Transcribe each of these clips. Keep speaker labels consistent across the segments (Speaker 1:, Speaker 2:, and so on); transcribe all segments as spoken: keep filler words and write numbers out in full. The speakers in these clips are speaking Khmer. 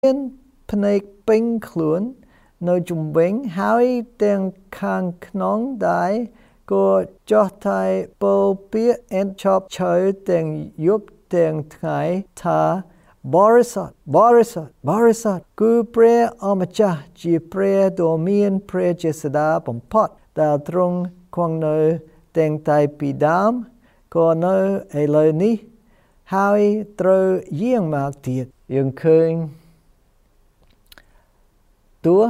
Speaker 1: មានភ្នែកពេញខ្លួននៅជុំវិញហើយទាំងខាងក្នុងដែរក៏ចោះតែពោលពាក្យអេនឈប់ឈើទាំងយប់ទាំងថ្ងៃថាបរិសុទ្ធបរិសុទ្ធបរិសុទ្ធគឺព្រះអម្ចាស់ជាព្រះដ៏មានព្រះចេស្តាបំផុតដែលទ្រង់គង់នៅទាំងតែពីដើមក៏នៅឥឡូវនេះហើយត្រូវយាងមកទៀតយើងឃើញតួ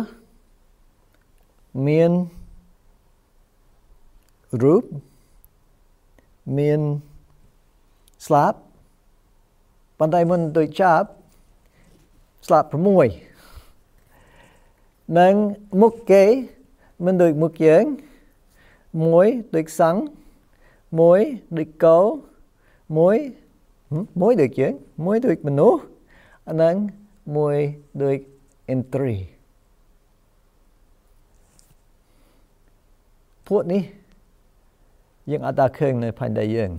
Speaker 1: មានរូបមានស្លាប់ប៉ុន្តែមុនដូចចាប់ស្លាប់6និងមុខគេមិនដូចមុខយើងមួយដូចសង្ឃមួយដូចកោមួយមួយដូចយើងមួយដូចមនុស្សនិងមួយដូចឥន្ទ្រីពួកនេះយើងអត់ដល់ឃើញនៅផែនដីយើង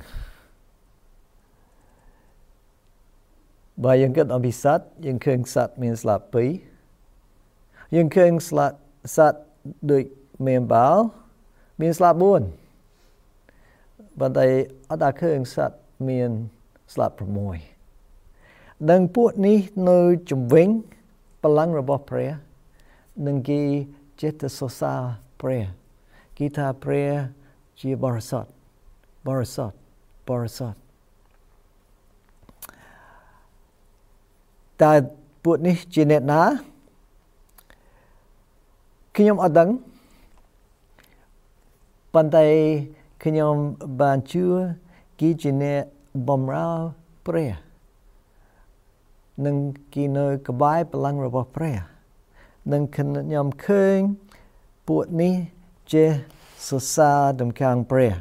Speaker 1: បើយើងគិតអំពីសត្វយើងឃើញសត្វមានស្លាបពីរយើងឃើញស្លាប់សត្វដូចមេបាល់មានស្លាបបួនប៉ុន្តែអត់ដល់ឃើញសត្វមានស្លាប6និងពួកនេះនៅជំវិញបល្ល័ង្ករបស់ព្រះនិងគេចិត្តសរសើរព្រះគេថាព្រះជាបរិសុទ្ធបរិសុទ្ធបរិសុទ្ធតែពួកនេះជាអ្នកណាខ្ញុំអត់ដឹងប៉ុន្តែខ្ញុំបានជឿគេជាអ្នកបម្រើព្រះនិងគេនៅក្បែរបល្ល័ង្ករបស់ព្រះនិងខ្ញុំឃើញពួកនេះជាសរសើរដំណខាងព្រះ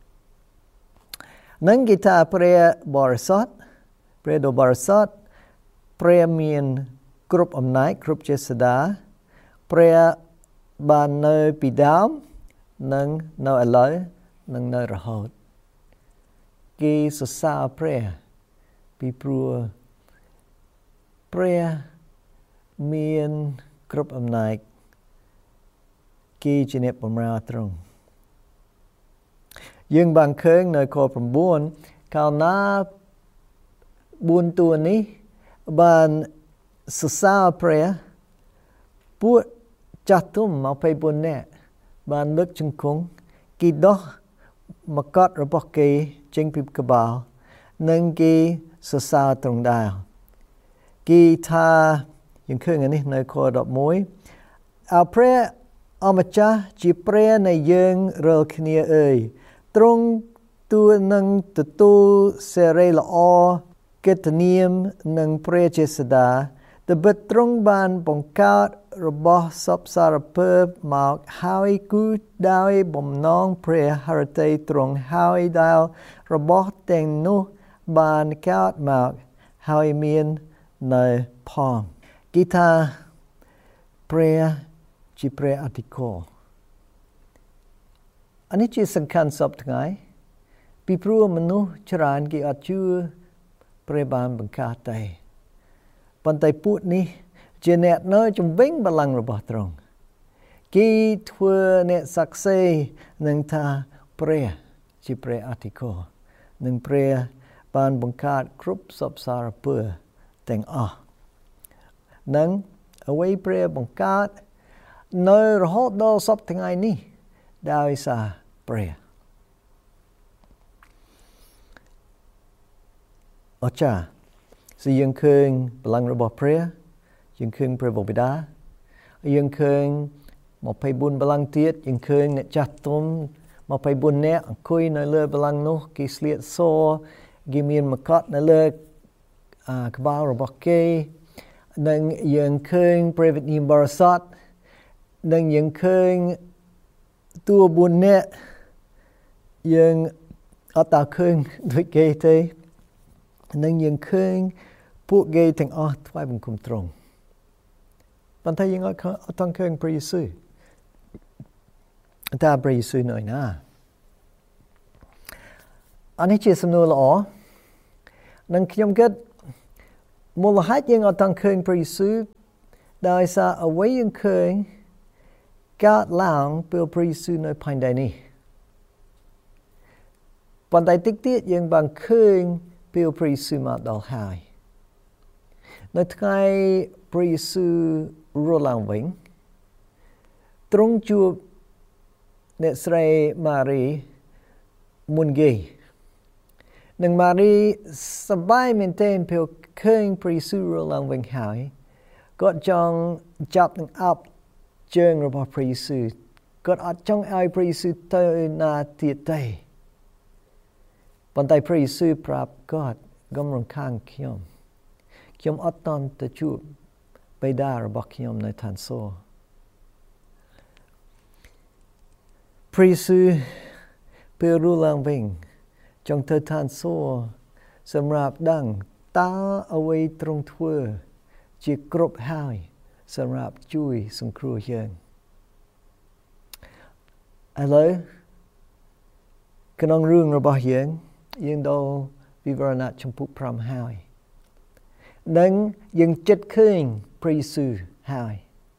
Speaker 1: និងគេថាព្រះបរិសុទ្ធព្រះដ៏បរិសុទ្ធព្រះមានគ្រប់អំណាចគ្រប់ចេស្តាព្រះបាននៅពីដើមនិងនៅឥឡូវនិងនៅរហូតគេសរសើរព្រះពីព្រោះព្រះមានគ្រប់អំណាចគេជាអ្នកបម្រើទ្រង់យើងបានឃើញនៅខ9កាលណាបួនតួនេះបានសរសើរព្រះពួកចាស់ទុំមកពីបួននាក់បានលើកជង្គង់គេដោះមកុដរបស់គេចេញពីក្បាលនិងគេសរសើរទ្រង់ដែរគេថាយើងឃើញនេះនៅខ11អើព្រះអម្ចាស់ជាព្រះនៃយើងរាល់គ្នាអើយទ្រង់ទួនឹងទទួលសេរីល្អកិត្តិនាមនិងព្រះចេស្តាត្បិតទ្រង់បានបង្កើតរបស់សពសារពើមកហើយគឺដោយបំណងព្រះハរតីទ្រង់ហើយដែលរបស់ទាំងនោះបានកើតមកហើយមាននៅផងគេថាព្រះជាព្រះអធិការអានេះជាសំខាន់សពថ្ងៃពីព្រោះមនុស្សច្រើនគេអត់ជឿព្រះបានបង្កើតទេប៉ុន្តែពួកនេះជាអ្នកនៅជំវិញបល្ល័ង្ករបស់ទ្រង់គេធ្វើអ្នកសាក្សីនឹងថាព្រះជាព្រះអធិការនិងព្រះបានបង្កើតគ្រប់សពសារពើទាំងអស់និងអ្វីព្រះបង្កើតនៅរហូតដល់សពថ្ងៃនេះដោយសារព្រះអចារ្យso យើងឃើញបល្ល័ង្ករបស់ព្រះយើងឃើញព្រះបិតាយើងឃើញ24បល្ល័ង្កទៀតយើងឃើញអ្នកចាស់ទុំ24នាក់អង្គុយនៅលើបល្ល័ង្កនោះគេស្លៀកសគេមានមកុដនៅលើក្បាលរបស់គេនិងយើងឃើញព្រះវិញ្ញាណបរិសុទ្ធនិងយើងឃើញតួបួននាក់យើងអត់តើឃើញដូចគេទេនិងយើងឃើញពួកគេទាំងអស់ថ្វាយបង្គំទ្រង់ប៉ុន្តែយើងអត់អត់ឃើញព្រះយេស៊ូវតើព្រះយេស៊ូវនៅណាអានេះជាសំណួរល្អនិងខ្ញុំគិតមូលហេតុយើងអត់តាំងឃើញព្រះយេស៊ូវដោយសារអ្វីយើងឃើញកើតឡើងពេលព្រះយេស៊ូវនៅផែនដីនេះប៉ុន្តែតិចទៀតយើងបានឃើញពេលព្រះយេស៊ូវមកដល់ហើយនៅថ្ងៃព្រះយេស៊ូវរស់ឡើងវិញទ្រង់ជួបអ្នកស្រីម៉ារីមុនគេនិងម៉ារីសប្បាយមែនទែនពេលឃើញព្រះយេស៊ូវរស់ឡើងវិញហើយគាត់ចង់ចាប់នឹងអបជើងរបស់ព្រះយេស៊ូវគាត់អត់ចង់ឲ្យព្រះយេស៊ូវទៅណាទៀតទេប៉ុន្តែព្រះយេស៊ូវប្រាប់គាត់កុំរំខានខ្ញុំខ្ញុំអត់តន់ទៅជួបបិតារបស់ខ្ញុំនៅឋានសួគ៌ព្រះយេស៊ូវពេលរស់ឡើងវិញចង់ទៅឋានសួគ៌សម្រាប់ដឹងតើអ្វីទ្រង់ធ្វើជាគ្រប់ហើយសម្រាប់ជួយសង្គ្រោះយើងឥឡូវក្នុងរឿងរបស់យើងយើងដល់វិវរណៈចំពុកប្រាំហើយនិងយើងចិត្តឃើញព្រះយេស៊ូវហើយ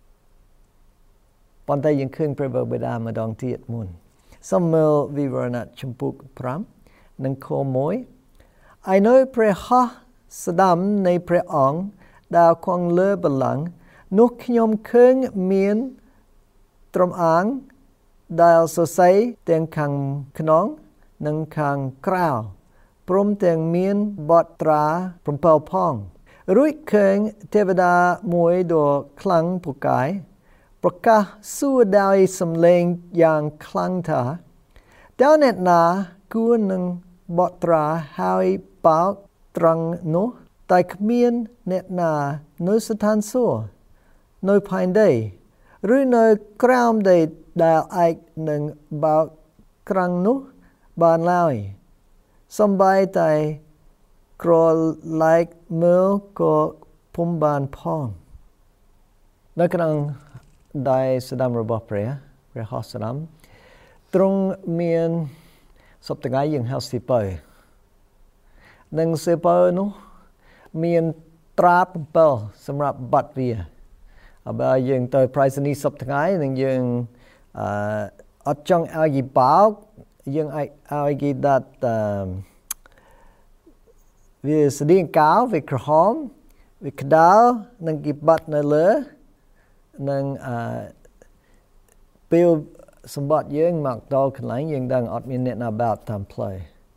Speaker 1: ប៉ុន្តែយើងឃើញព្រះបិតម្ដងទៀតមុនសូមមើលវិវរណៈចំពុកប្រាំនិងខមួយឯនៅព្រះហស្តស្ដាំនៃព្រះអង្គដែលគង់លើបល្ល័ង្កនោះខ្ញុំឃើញមានទ្រំអាងដែលសរសេរទាំងខាងក្នុងនិងខាងក្រៅព្រមទាំងមានបទត្រាប្រំពៅផងរួចឃើញទេវតាមួយដ៏ខ្លាំងពូកែប្រកាសសួរដោយសំឡេងយ៉ាងខ្លាំងថាតើអ្នកណាគួរនឹងបទត្រាហើយបោកត្រង់នោះតែគ្មានអ្នកណានៅស្ថានសួគ៌នៅផែនដីឬនៅក្រោមដីដែលអាចនឹងបោកត្រង់នោះបានឡើយសំបីតែក្រឡែកមើលក៏ពុំបានផងនៅក្នុងដីស្ដាំរបស់ព្រះព្រះហស្តស្ដាំទ្រង់មានសពថ្ងៃយើងហៅសិពើនិងសិពើនោះមានត្រាប្រំពៅសម្រាប់បាត់វាបើយើងទៅប្រៃសណីសពថ្ងៃនឹងយើងអឺអត់ចង់ឲ្យគេបោកយើងឲ្យឲ្យគេដាក់វាស្តៀងកៅវាក្រហមវាក្តៅនិងគេបាត់នៅលើនិងអឺពេលសម្បត្តិយើងមកដល់កន្លែងយើងដឹងអត់មានអ្នកណាបោកតាមផ្លូវ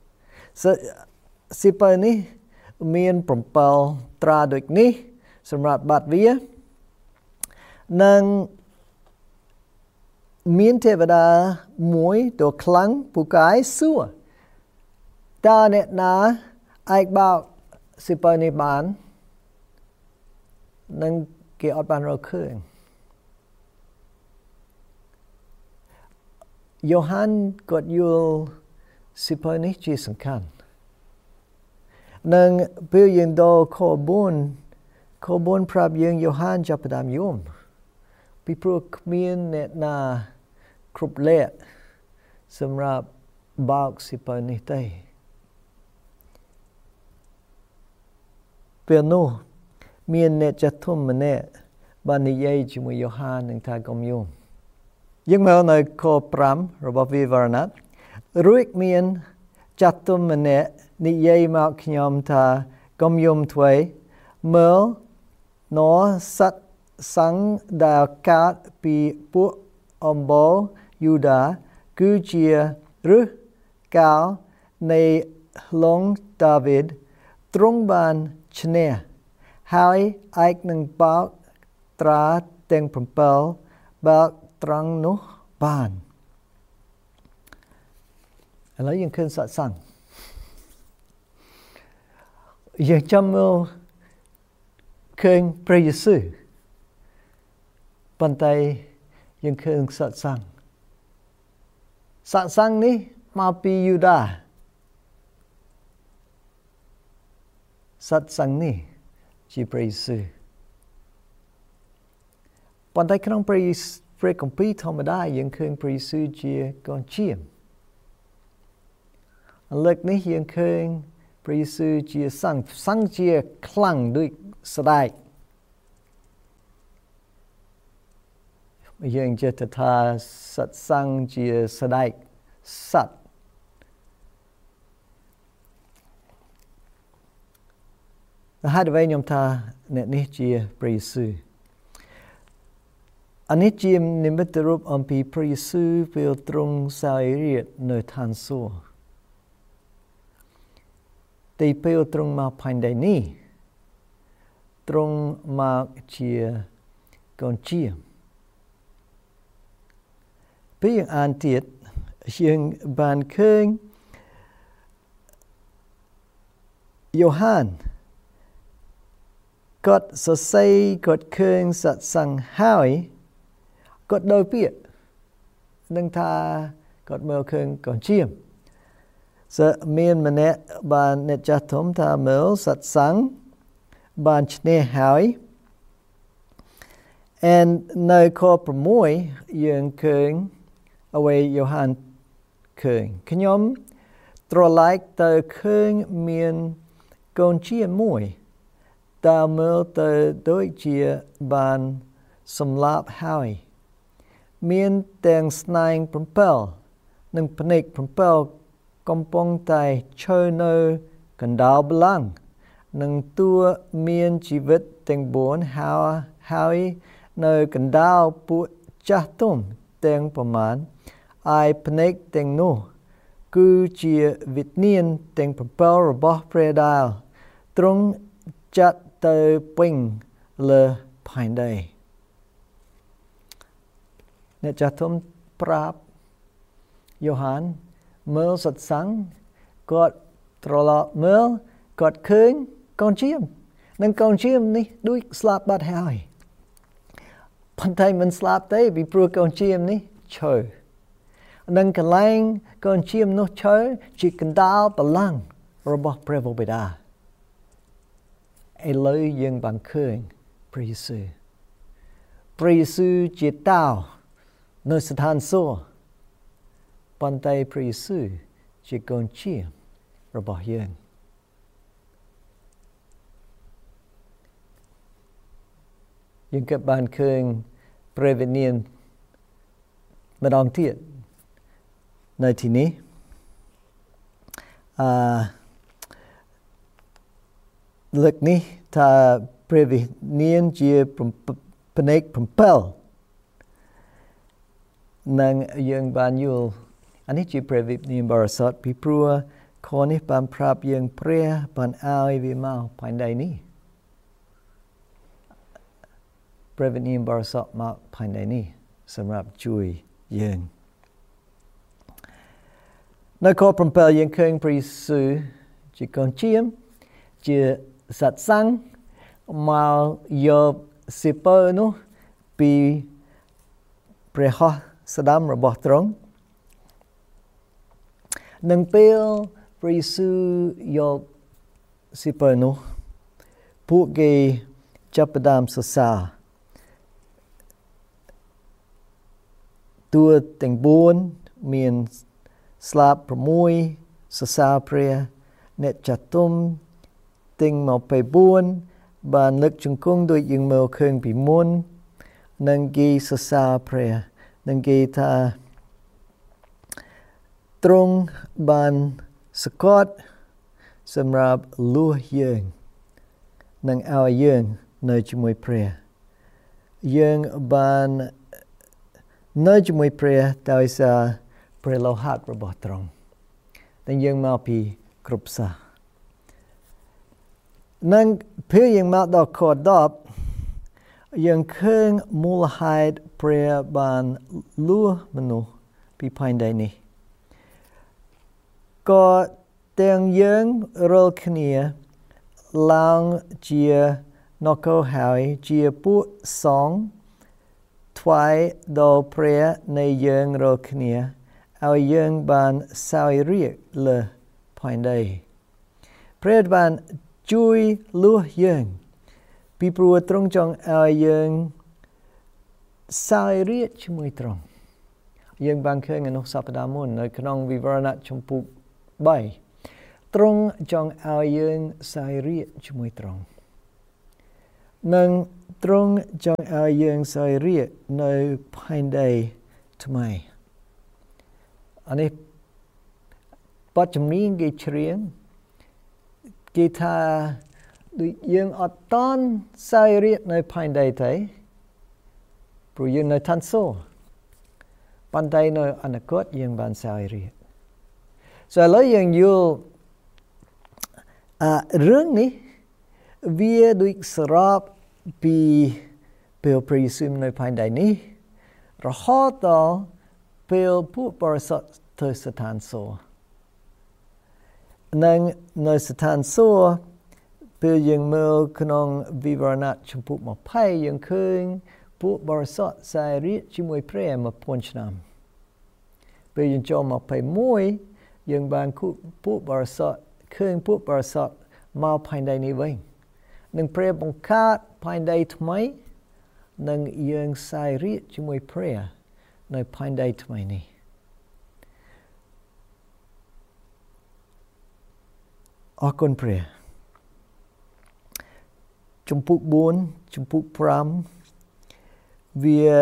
Speaker 1: សិពើនេះមានប្រំពៅត្រាដូចនេះសម្រាប់បាត់វានិងមានទេវតាមួយដ៏ខ្លាំងពូកែសួរតើអ្នកណាអាចបោកសិពើនេះបាននិងគេអត់បានរកឃើញយ៉ូហានគាត់យល់សិពើនេះជាសំខាន់និងពេលយើងដល់ខបួនខបួនប្រាប់យើងយ៉ូហានចាប់ផ្ដើមយំពីព្រោះគ្មានអ្នកណាគ្រប់លក្ខសម្រាប់បោកសិពើនេះទេពេលនោះមានអ្នកចាស់ទុំម្នាក់បាននិយាយជាមួយយ៉ូហាននឹងថាកុំយំយើងមើលនៅខប្រាំរបស់វិវរណៈរួចមានចាស់ទុំម្នាក់និយាយមកខ្ញុំថាកុំយំទ្វេមើលណសត្វសង្ឃដែលកើតពីពួកអំបូរយូដាគឺជាឫសកោរនៃឡុងដាវីតទ្រង់បានឈ្នះហើយឯកនឹងបោកត្រាទាំងប្រំពៅបោកត្រង់នោះបានឥឡូវយើងឃើញសត្វសង្ឃយើងចាំមើលឃើញព្រះយេស៊ូវប៉ុន្តែយើងឃើញសត្វសង្ឃសត្វសង្ឃនេះមកពីយូដាសត្វសង្ឃនេះជាព្រះយេស៊ូវប៉ុន្តែក្នុងព្រះព្រះគម្ពីរធម្មតាយើងឃើញព្រះយេស៊ូវជាកូនជាលើកនេះយើងឃើញព្រះព្រះយេស៊ូវជាសង្ឃសង្ឃជាខ្លាំងដូចស្ដេចយើងចេះថាសត្វសង្ឃជាស្ដេចសត្វហើយអ្វីខ្ញុំថាអ្នកនេះជាព្រះយេស៊ូវអានេះជានិមិត្តរូបអំពីព្រះយេស៊ូវពេលទ្រង់សោយរាជ្យនៅឋានសួគ៌តែពេលទ្រង់មកផែនដីនេះទ្រង់មកជាកូនជាពេលយើងអានទៀតយើងបានឃើញយ៉ូហានគាត់សរសេរគាត់ឃើញសត្វសង្ឃហើយគាត់ដោយពាក្យនឹងថាគាត់មើលឃើញកូនជាសើមានម្នាក់បានអ្នកចាស់ធំថាមើលសត្វសង្ឃបានឈ្នះហើយ and នៅខប្រម៉ាយយើងឃើញអ្វីយ៉ូហានឃើញខ្ញុំត្រឡែកទៅឃើញមានកូនជាមួយតើមើលទៅដូចជាបានសម្លាប់ហើយមានទាំងស្នែងប្រំពេលនិងភ្នែកប្រំពេលកំពុងតែឈរនៅកណ្ដាលបល្ល័ង្កនិងតួមានជីវិតទាំងបួនហើយនៅកណ្ដាលពួកចាស់ទុំទាំងប្រមាណឯភ្នែកទាំងនោះគឺជាវិញ្ញាណទាំងប្រពែលរបស់ព្រះដែលទ្រង់ចាត់ទៅពេញលើផែនដីអ្នកចាស់ទុំប្រាប់យ៉ូហានមើលសត្វសង្ឃគាត់ត្រឡប់មើលគាត់ឃើញកូនជានិងកូនជានេះដូចស្លាប់បាត់ហើយប៉ុន្តែមិនស្លាប់ទេពីព្រោះកូនជានេះឈរនិងកន្លែងកូនជានោះឈរជាកណ្ដាលបល្ល័ង្ករបស់ព្រះបិតាឥឡូវយើងបានឃើញព្រះយេស៊ូវព្រះយេស៊ូវជាតោនៅស្ថានសួគ៌ប៉ុន្តែព្រះយេស៊ូវជាកូនជារបស់យើងយើងក៏បានឃើញព្រះវិញ្ញាណម្ដងទៀតនៅទីនេះអឺលើកនេះថាព្រះវិញ្ញាណជាភ្នែកប្រំពេលនិងយើងបានយល់អានេះជាព្រះវិញ្ញាណបរិសុទ្ធពីព្រោះខនេះបានប្រាប់យើងព្រះបានឲ្យវាមកផែនដីនេះព្រះវិញ្ញាណបរិសុទ្ធមកផែនដីនេះសម្រាប់ជួយយើងនៅខប្រំពេលយើងឃើញព្រះយេស៊ូវជាកូនជាជាសត្វសង្ឃមកយកសិពើនោះពីព្រះហស្ថស្ដាំរបស់ទ្រង់នឹងពេលព្រះយេស៊ូវយកសិពើនោះពួកគេចាប់ផ្ដើមសរសើរតួទាំងបួនមានស្លាប់៦សរសើរព្រះអ្នកចាស់ទុំទាំងមកពីបួនបានលើកជង្គង់ដូចយើងមើលឃើញពីមុននិងគេសរសើរព្រះនិងគេថាទ្រង់បានសកត់សម្រាប់លួសយើងនិងឲ្យយើងនៅជាមួយព្រះយើងបាននៅជាមួយព្រះដោយសារព្រះលោហៈរបស់ទ្រង់តែយើងមកពីគ្រប់សាសនឹងពេលយើងមកដល់ខដប់យើងឃើញមូលហេតុព្រះបានលួសមនុស្សពីផែនដីនេះក៏ទាំងយើងរាល់គ្នាឡើងជានគរហើយជាពួកសង្ឃថ្វាយដល់ព្រះនៃយើងរាល់គ្នាឲ្យយើងបានសោយរាជ្យលើផែនដីព្រះបានជួយលួសយើងពីព្រោះទ្រង់ចង់ឲ្យយើងសោយរាជ្យជាមួយទ្រង់យើងបានឃើញនៅសប្តាហ៍មុននៅក្នុងវិវរណៈជំពូកបីទ្រង់ចង់ឲ្យយើងសោយរាជ្យជាមួយទ្រង់និងទ្រង់ចង់ឲ្យយើងសោយរាជ្យនៅផែនដីថ្មីអានេះបទចម្រៀងគេច្រៀងគេថាដូចយើងអត់តន់សោយរាជ្យនៅផែនដីទេព្រោះយើងនៅឋានសួគ៌ប៉ុន្តែនៅអនាគតយើងបានសោយរាជ្យ so ឥឡូវយើងយល់អឺរឿងនេះវាដូចសរុបពីពេលព្រះយេស៊ូវនៅផែនដីនេះរហូតដល់ពេលពួកបរិសុទ្ធទៅស្ថានសួគ៌និងនៅស្ថានសួគ៌ពេលយើងមើលក្នុងវិវរណៈចំពុកtwentyយើងឃើញពួកបរិសុទ្ធសោយរាជ្យជាមួយព្រះមួយពាន់ឆ្នាំពេលយើងចូលtwenty-oneយើងបានពួកបរិសុទ្ធឃើញពួកបរិសុទ្ធមកផែនដីនេះវិញនឹងព្រះបង្កើតផែនដីថ្មីនិងយើងសោយរាជ្យជាមួយព្រះនៅផែនដីថ្មីនេះអរគុណព្រះចំពុកfourចំពុកfiveវា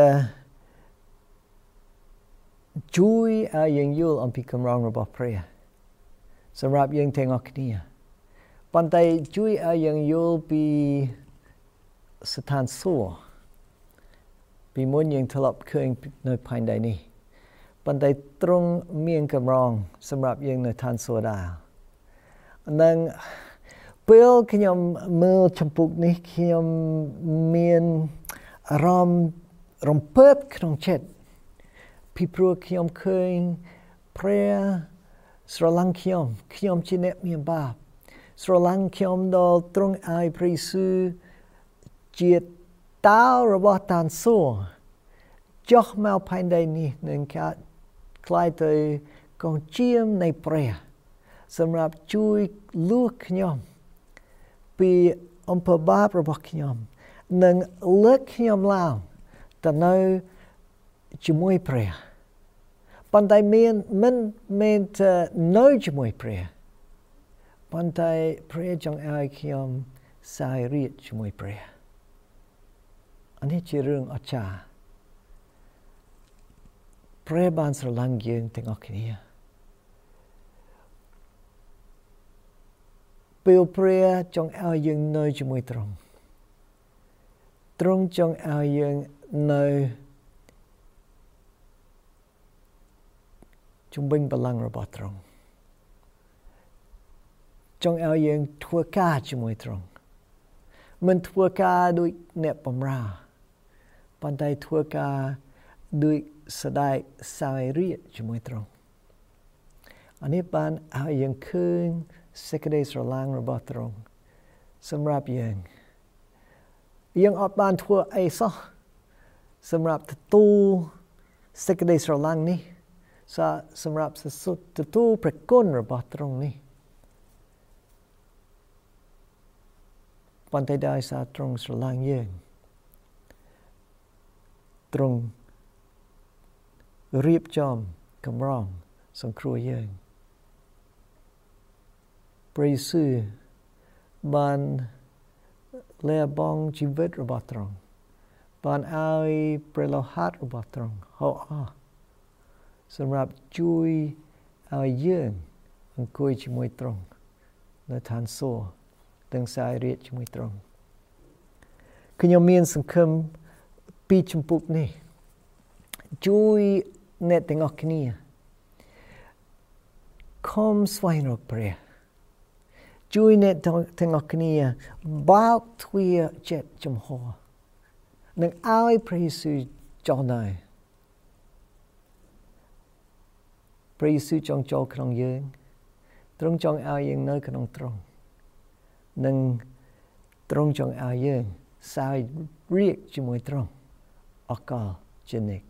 Speaker 1: ជួយឲ្យយើងយល់អំពីកម្រងរបស់ព្រះសម្រាប់យើងទាំងអស់គ្នាប៉ុន្តែជួយឲ្យយើងយល់ពីស្ថានសួគ៌ពីមុនយើងធ្លាប់ឃើញនៅផែនដីនេះប៉ុន្តែទ្រង់មានកម្រងសម្រាប់យើងនៅឋានសួគ៌ដែរនិងពេលខ្ញុំមើលចំពុកនេះខ្ញុំមានអារម្មណ៍រំភើបក្នុងចិត្តពីព្រោះខ្ញុំឃើញព្រះស្រឡាញ់ខ្ញុំខ្ញុំជាអ្នកមានបាបស្រឡាញ់ខ្ញុំដល់ទ្រង់ឲ្យព្រះយេស៊ូវជាតាវរបស់ឋានសួគ៌ចុះមកផែនដីនេះនឹងកើតខ្លាយទៅកងជាមនៃព្រះសម្រាប់ជួយលួសខ្ញុំពីអំពើបាបរបស់ខ្ញុំនិងលើកខ្ញុំឡើងទៅនៅជាមួយព្រះប៉ុន្តែមានមិនមែនទៅនៅជាមួយព្រះប៉ុន្តែព្រះចង់ឲ្យខ្ញុំសោយរាជ្យជាមួយព្រះអានេះជារឿងអស្ចារ្យព្រះបានស្រឡាញ់យើងទាំងអស់គ្នាពេលព្រះចង់ឲ្យយើងនៅជាមួយទ្រង់ទ្រង់ចង់ឲ្យយើងនៅជំវិញបល្ល័ង្ករបស់ទ្រង់ចង់ឲ្យយើងធ្វើការជាមួយទ្រង់មិនធ្វើការដូចអ្នកបម្រើប៉ុន្តែធ្វើការដូចស្ដេចសោយរាជ្យជាមួយទ្រង់អានេះបានឲ្យយើងឃើញសេចក្តីស្រឡាញ់របស់ទ្រង់សម្រាប់យើងយើងអត់បានធ្វើអីសោះសម្រាប់ទទួលសេចក្តីស្រឡាញ់នេះសម្រាប់ទទួលព្រះគុណរបស់ទ្រង់នេះប៉ុន្តែដោយសារទ្រង់ស្រឡាញ់យើងទ្រង់រៀបចំកម្រងសង្គ្រោះយើងព្រះយេស៊ូវបានលះបង់ជីវិតរបស់ទ្រង់បានឲ្យព្រះលោហិតរបស់ទ្រង់ហោអស់សម្រាប់ជួយឲ្យយើងអង្គុយជាមួយទ្រង់នៅឋានសួគ៌ទាំងសោយរាជ្យជាមួយទ្រង់ខ្ញុំមានសង្ឃឹមពីចំពុកនេះជួយអ្នកទាំងអស់គ្នាខំស្វែងរកព្រះជួយអ្នកទាំងអស់គ្នាបើកទ្វារចិត្តចំហនិងឲ្យព្រះយេស៊ូវចុះនៅព្រះយេស៊ូវចង់ចូលក្នុងយើងទ្រង់ចង់ឲ្យយើងនៅក្នុងទ្រង់និងទ្រង់ចង់ឲ្យយើងសោយរាជ្យជាមួយទ្រង់អកលជានិច្ច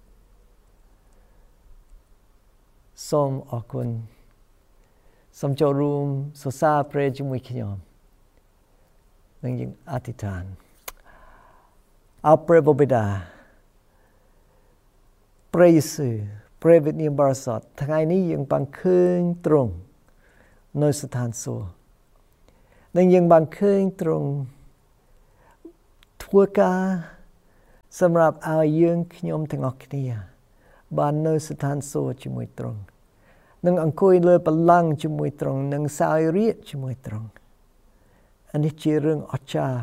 Speaker 1: សូមអរគុណសូមចូលរួមសរសើរព្រះជាមួយខ្ញុំនិងយើងអធិដ្ឋានអោព្រះបិតាព្រះយេស៊ូវព្រះវិញ្ញាណបរិសុទ្ធថ្ងៃនេះយើងបានឃើញទ្រង់ nơiสถานសួគ៌នឹងយើងបានឃើញត្រង់ធ្វើការសម្រាប់ឲ្យយើងខ្ញុំទាំងអស់គ្នាបាននៅស្ថានសួគ៌ជាមួយទ្រង់នឹងអង្គុយលើបល្ល័ង្កជាមួយទ្រង់នឹងសោយរាជ្យជាមួយទ្រង់អានេះជារឿងអស្ចារ្យ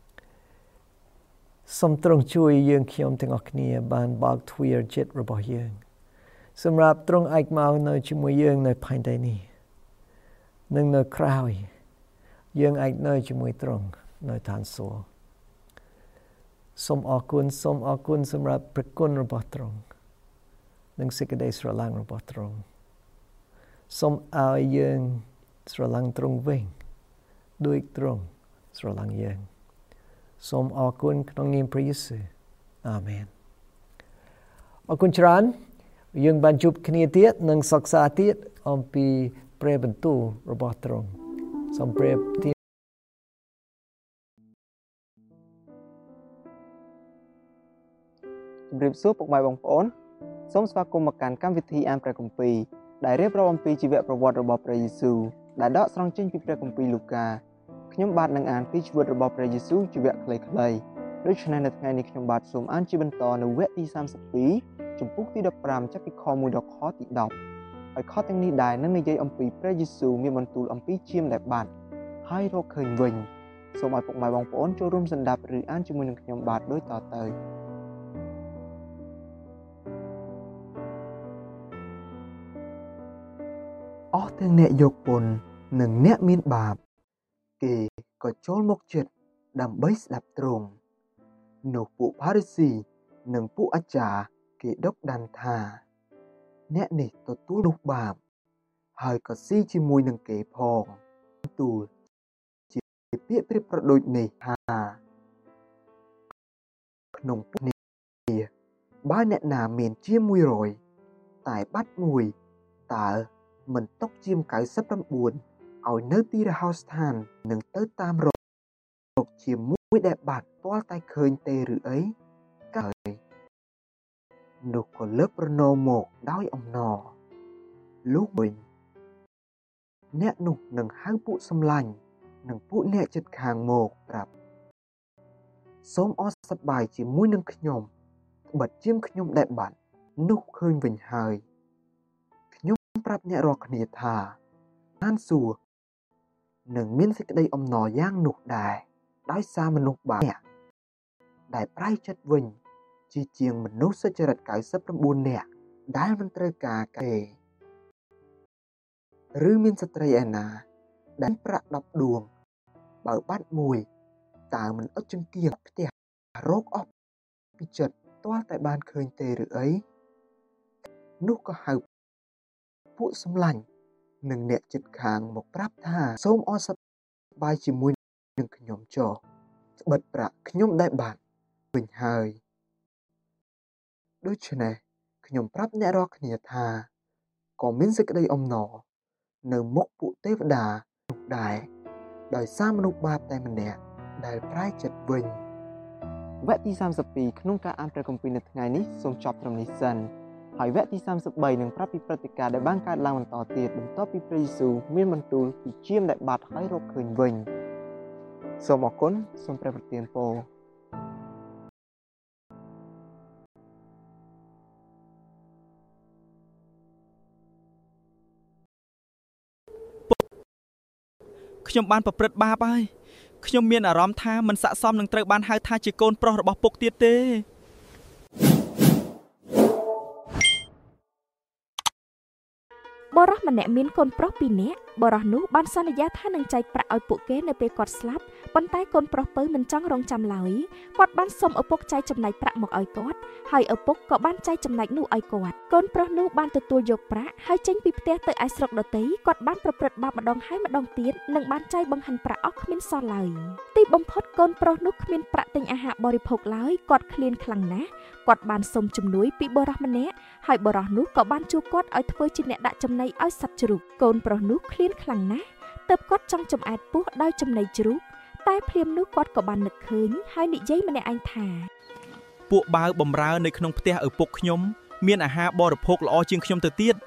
Speaker 1: សូមទ្រង់ជួយយើងខ្ញុំទាំងអស់គ្នាបានបើកទ្វារចិត្តរបស់យើងសម្រាប់ទ្រង់ឯកមកនៅជាមួយយើងនៅផែនដីនេះនឹងនៅក្រោយយើងអាចនៅជាមួយទ្រង់នៅឋានសួគ៌សូមអរគុណសូមអរគុណសម្រាប់ព្រះគុណរបស់ទ្រង់និងសេចក្តីស្រឡាញ់របស់ទ្រង់សូមឲ្យយើងស្រឡាញ់ទ្រង់វិញដោយទ្រង់ស្រឡាញ់យើងសូមអរគុណក្នុងនាមព្រះយេស៊ូវអាមែនអរគុណច្រើនយើងបានជួបគ្នាទៀតនិងសិក្សាទៀតអំពីព្រះបន្ទូលរបស់ទ្រង់សូមព្រះទី
Speaker 2: ជំរាបសួរពុកម៉ែបងប្អូនសូមស្វាគមន៍មកកាន់កម្មវិធីអានព្រះគម្ពីរដែលរៀបរាប់អំពីជីវប្រវត្តិរបស់ព្រះយេស៊ូវដែលដកស្រង់ចេញពីព្រះគម្ពីរលូកាខ្ញុំបាទនឹងអានពីជីវិតរបស់ព្រះយេស៊ូវជីវៈខ្លីៗដូច្នេះនៅថ្ងៃនេះខ្ញុំបាទសូមអានជាបន្តនៅវគ្គទីសាមសិបពីរជំពូកទីដប់ប្រាំចាប់ពីខមួយដល់ខទីដប់ហើយខទាំងនេះដែរនឹងនិយាយអំពីព្រះយេស៊ូវមានបន្ទូលអំពីជាមដែលបាត់ហើយរកឃើញវិញសូមឲ្យពុកម៉ែបងប្អូនចូលរួមសន្តាប់ឬអានជាមួយនឹងខ្ញុំបាទដូចតទៅអស់ទាំងអ្នកយកពន្ធនិងអ្នកមានបាបគេក៏ចូលមកជិតដើម្បីស្ដាប់ទ្រង់នោះពួកផារីស៊ីនិងពួកអាចារ្យគេដកដានថាអ្នកនេះទទួលនោះបាបហើយក៏ស៊ីជាមួយនឹងគេផងទូលជាពាក្យប្រៀបប្រដូចនេះថាក្នុងពួកនេះបើអ្នកណាមានជាមួយរយតែបាត់មួយតើមិនຕົកជាកៅសិបប្រាំបួនឲ្យនៅទីរហោស្ថាននឹងទៅតាមរកជាមួយដែលបាត់ទាល់តែឃើញទេឬអីកើយនោះក៏លើកប្រណោមកដោយអំណរលុះវិញអ្នកនោះនឹងហៅពួកសម្លាញ់និងពួកអ្នកជិតខាងមកប្រាប់សូមអរសប្បាយជាមួយនឹងខ្ញុំបិទជាមខ្ញុំដែលបាត់នោះឃើញវិញហើយប្រាប់អ្នករាល់គ្នាថាអានសួរនឹងមានសេចក្តីអំណរយ៉ាងនោះដែរដោយសារមនុស្សបាបដែលប្រែចិត្តវិញជាជាងមនុស្សសុចរិតកៅសិបប្រាំបួននាក់ដែលមិនត្រូវការគេឬមានស្ត្រីឯណាដែលប្រាក់ដប់ដួងបើបាត់មួយតើមិនអុជចង្គៀងផ្ទះរោគអស់ពីចិត្តទាល់តែបានឃើញទេឬអីនោះក៏ហៅពួកសម្លាញ់និងអ្នកជិតខាងមកប្រាប់ថាសូមអរសប្បាយជាមួយនឹងខ្ញុំចុះបិទប្រាក់ខ្ញុំដែលបាត់វិញហើយដូច្នេះខ្ញុំប្រាប់អ្នករាល់គ្នាថាក៏មានសេចក្តីអំណរនៅមុខពួកទេវតានោះដែរដោយសារមនុស្សបាបតែម្នាក់ដែលប្រែចិត្តវិញវគ្គទីសាមសិបពីរក្នុងការអានព្រះគម្ពីរនៅថ្ងៃនេះសូមចប់ត្រឹមនេះសិនហើយវគ្គទីសាមសិបបីនឹងប្រាប់ពីព្រឹត្តិការណ៍ដែលបានកើតឡើងបន្តទៀតបន្ទាប់ពីព្រះយេស៊ូវមានបន្ទូលពីជាមដែលបាត់ហើយរកឃើញវិញសូមអរគុណសូមព្រះប្រទានពរ
Speaker 3: ខ្ញុំបានប្រព្រឹត្តបាបហើយខ្ញុំមានអារម្មណ៍ថាមិនស័ក្តិសមនឹងត្រូវបានហៅថាជាកូនប្រុសរបស់ពុកទៀតទេ
Speaker 4: បរិះម្នាក់មានកូនប្រុសពីរនាក់បរិះនោះបានសន្យាថានឹងចែកប្រាក់ឲ្យពួកគេនៅពេលគាត់ស្លាប់ប៉ុន្តែកូនប្រុសពៅមិនចង់រងចាំឡើយគាត់បានសុំឪពុកចែកចំណែកប្រាក់មកឲ្យគាត់ហើយឪពុកក៏បានចែកចំណែកនោះឲ្យគាត់កូនប្រុសនោះបានទទួលយកប្រាក់ហើយចេញពីផ្ទះទៅឯស្រុកដទៃគាត់បានប្រព្រឹត្តបាបម្ដងហើយម្ដងទៀតនិងបានចែកបង្ហាញប្រាក់អស់គ្មានសល់ឡើយទីបំផុតកូនប្រុសនោះគ្មានប្រាក់ទិញអាហារបរិភោគឡើយគាត់ឃ្លានខ្លាំងណាស់គាត់បានសុំជំនួយពីបរិះម្នាក់ហើយបរិះនោះក៏បានជួគាត់ឲ្យធ្វើជាអ្នកដាក់ចំណីឲ្យសត្វជ្រូកកូនប្រុសនោះឃ្លានខ្លាំងណាស់ទើបគាត់ចង់ចំអែតពោះដោយចំណីជ្រូកតែភ្លាមនោះគាត់ក៏បាននឹកឃើញហើយនិយាយម្នាក់ឯងថាពួកបាវបំរើនៅក្នុងផ្ទះឪពុកខ្ញុំមានអាហារបរិភោគល្អជាងខ្ញុំទៅទៀត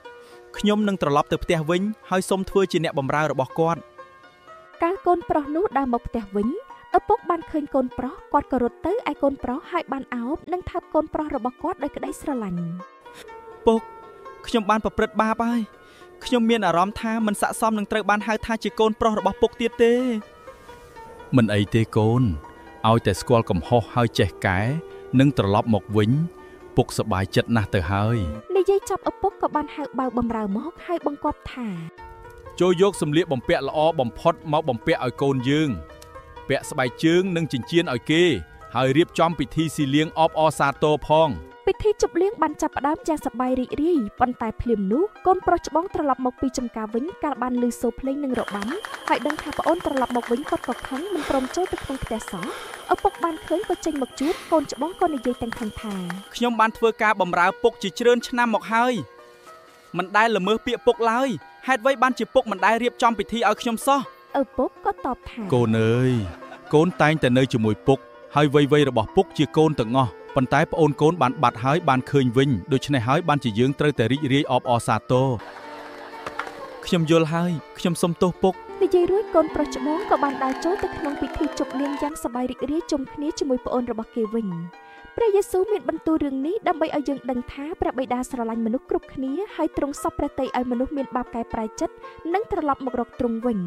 Speaker 3: ខ្ញុំនឹងត្រឡប់ទៅផ្ទះវិញហើយសូមធ្វើជាអ្នកបម្រើរបស់គាត់
Speaker 4: កាលកូនប្រុសនោះដើរមកផ្ទះវិញឪពុកបានឃើញកូនប្រុសគាត់ក៏រត់ទៅឯកូនប្រុសហើយបានអោបនិងថើបកូនប្រុសរបស់គាត់ដោយក្តីស្រឡាញ់
Speaker 3: ពុកខ្ញុំបានប្រព្រឹត្តបាបហើយខ្ញុំមានអារម្មណ៍ថាមិនស័ក្តិសមនឹងត្រូវបានហៅថាជាកូនប្រុសរបស់ពុកទៀតទេមិនអីទេកូនឲ្យតែស្គាល់កំហុសហើយចេះកែនិងត្រឡប់មកវិញពុកសប្បាយចិត្តណាស់ទៅហើយ
Speaker 4: និយាយចប់ឪពុកក៏បានហៅបើបំរើមកហើយបង្គាប់ថា
Speaker 3: ចូលយកសម្លៀកបំពាក់ល្អបំផុតមកបំពាក់ឲ្យកូនយើងពាក់ស្បែកជើងនិងចិញ្ចៀនឲ្យគេហើយរៀបចំពិធីស៊ីលៀងអបអរសាទរផង
Speaker 4: ពិធីជប់លៀងបានចាប់ផ្ដើមយ៉ាងសប្បាយរីករាយប៉ុន្តែភ្លាមនោះកូនប្រុសច្បងត្រឡប់មកពីចំការវិញកាលបានឮសូរភ្លេងនិងរបាំហើយដឹងថាប្អូនត្រឡប់មកវិញគាត់ក៏ខឹងមិនព្រមចូលទៅក្នុងផ្ទះសោះឪពុកបានឃើញក៏ចេញមកជួបកូនច្បងក៏និយាយទាំងខឹងថា
Speaker 3: ខ្ញុំបានធ្វើការបម្រើពុកជាច្រើនឆ្នាំមកហើយមិនដែលល្មើសពាក្យពុកឡើយហេតុអ្វីបានជាពុកមិនដែលរៀបចំពិធីឲ្យខ្ញុំសោះ
Speaker 4: ឪពុកក៏តបថា
Speaker 3: កូនអើយកូនតែងតែនៅជាមួយពុកហើយវ័យវ័យរបស់ពុកជាកូនទាំងអស់ប៉ុន្តែប្អូនកូនបានបាត់ហើយបានឃើញវិញដូច្នេះហើយបានជាយើងត្រូវតែរីករាយអបអរសាទរខ្ញុំយល់ហើយខ្ញុំសុំទោសពុក
Speaker 4: និយាយរួចកូនប្រុសច្បងក៏បានដើរចូលទៅក្នុងពិធីជប់លៀងយ៉ាងសប្បាយរីករាយជុំគ្នាជាមួយប្អូនរបស់គេវិញព្រះយេស៊ូវមានបន្ទូលរឿងនេះដើម្បីឲ្យយើងដឹងថាព្រះបិតាស្រឡាញ់មនុស្សគ្រប់គ្នាហើយទ្រង់សពព្រះទ័យឲ្យមនុស្សមានបាបកែប្រែចិត្តនិងត្រឡប់មករកទ្រង់វិញ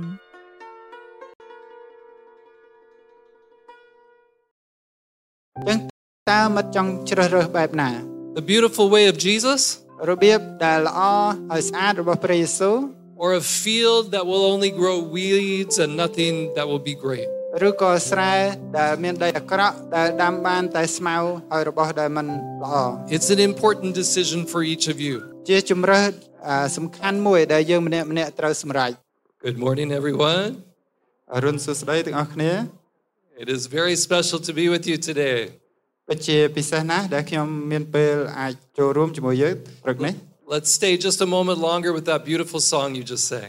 Speaker 5: ចឹងតើមិត្តចង់ជ្រើសរើសបែបណា
Speaker 6: The beautiful way of Jesus
Speaker 5: របៀបដែលល្អហើយស្អាតរបស់ព្រះយេស៊ូវ
Speaker 6: or a field that will only grow weeds and nothing that will be great
Speaker 5: ឬក៏ស្រែដែលមានដីអាក្រក់ដែលដាំបានតែស្មៅហើយរបស់ដែលមិនល្អ
Speaker 6: It's an important decision for each of you
Speaker 5: ជាជំរើសសំខាន់មួយដែលយើងម្នាក់ម្នាក់ត្រូវសម្រេច
Speaker 6: Good morning everyone
Speaker 5: អរុនសួស្តីទាំងអស់គ្នា
Speaker 6: It is very special to be with you today
Speaker 5: ពិតជាពិសេសណាស់ដែលខ្ញុំមានពេលអាចចូលរួមជាមួយយើងព្រឹកនេះ
Speaker 6: Let's stay just a moment longer with that beautiful song you just sang.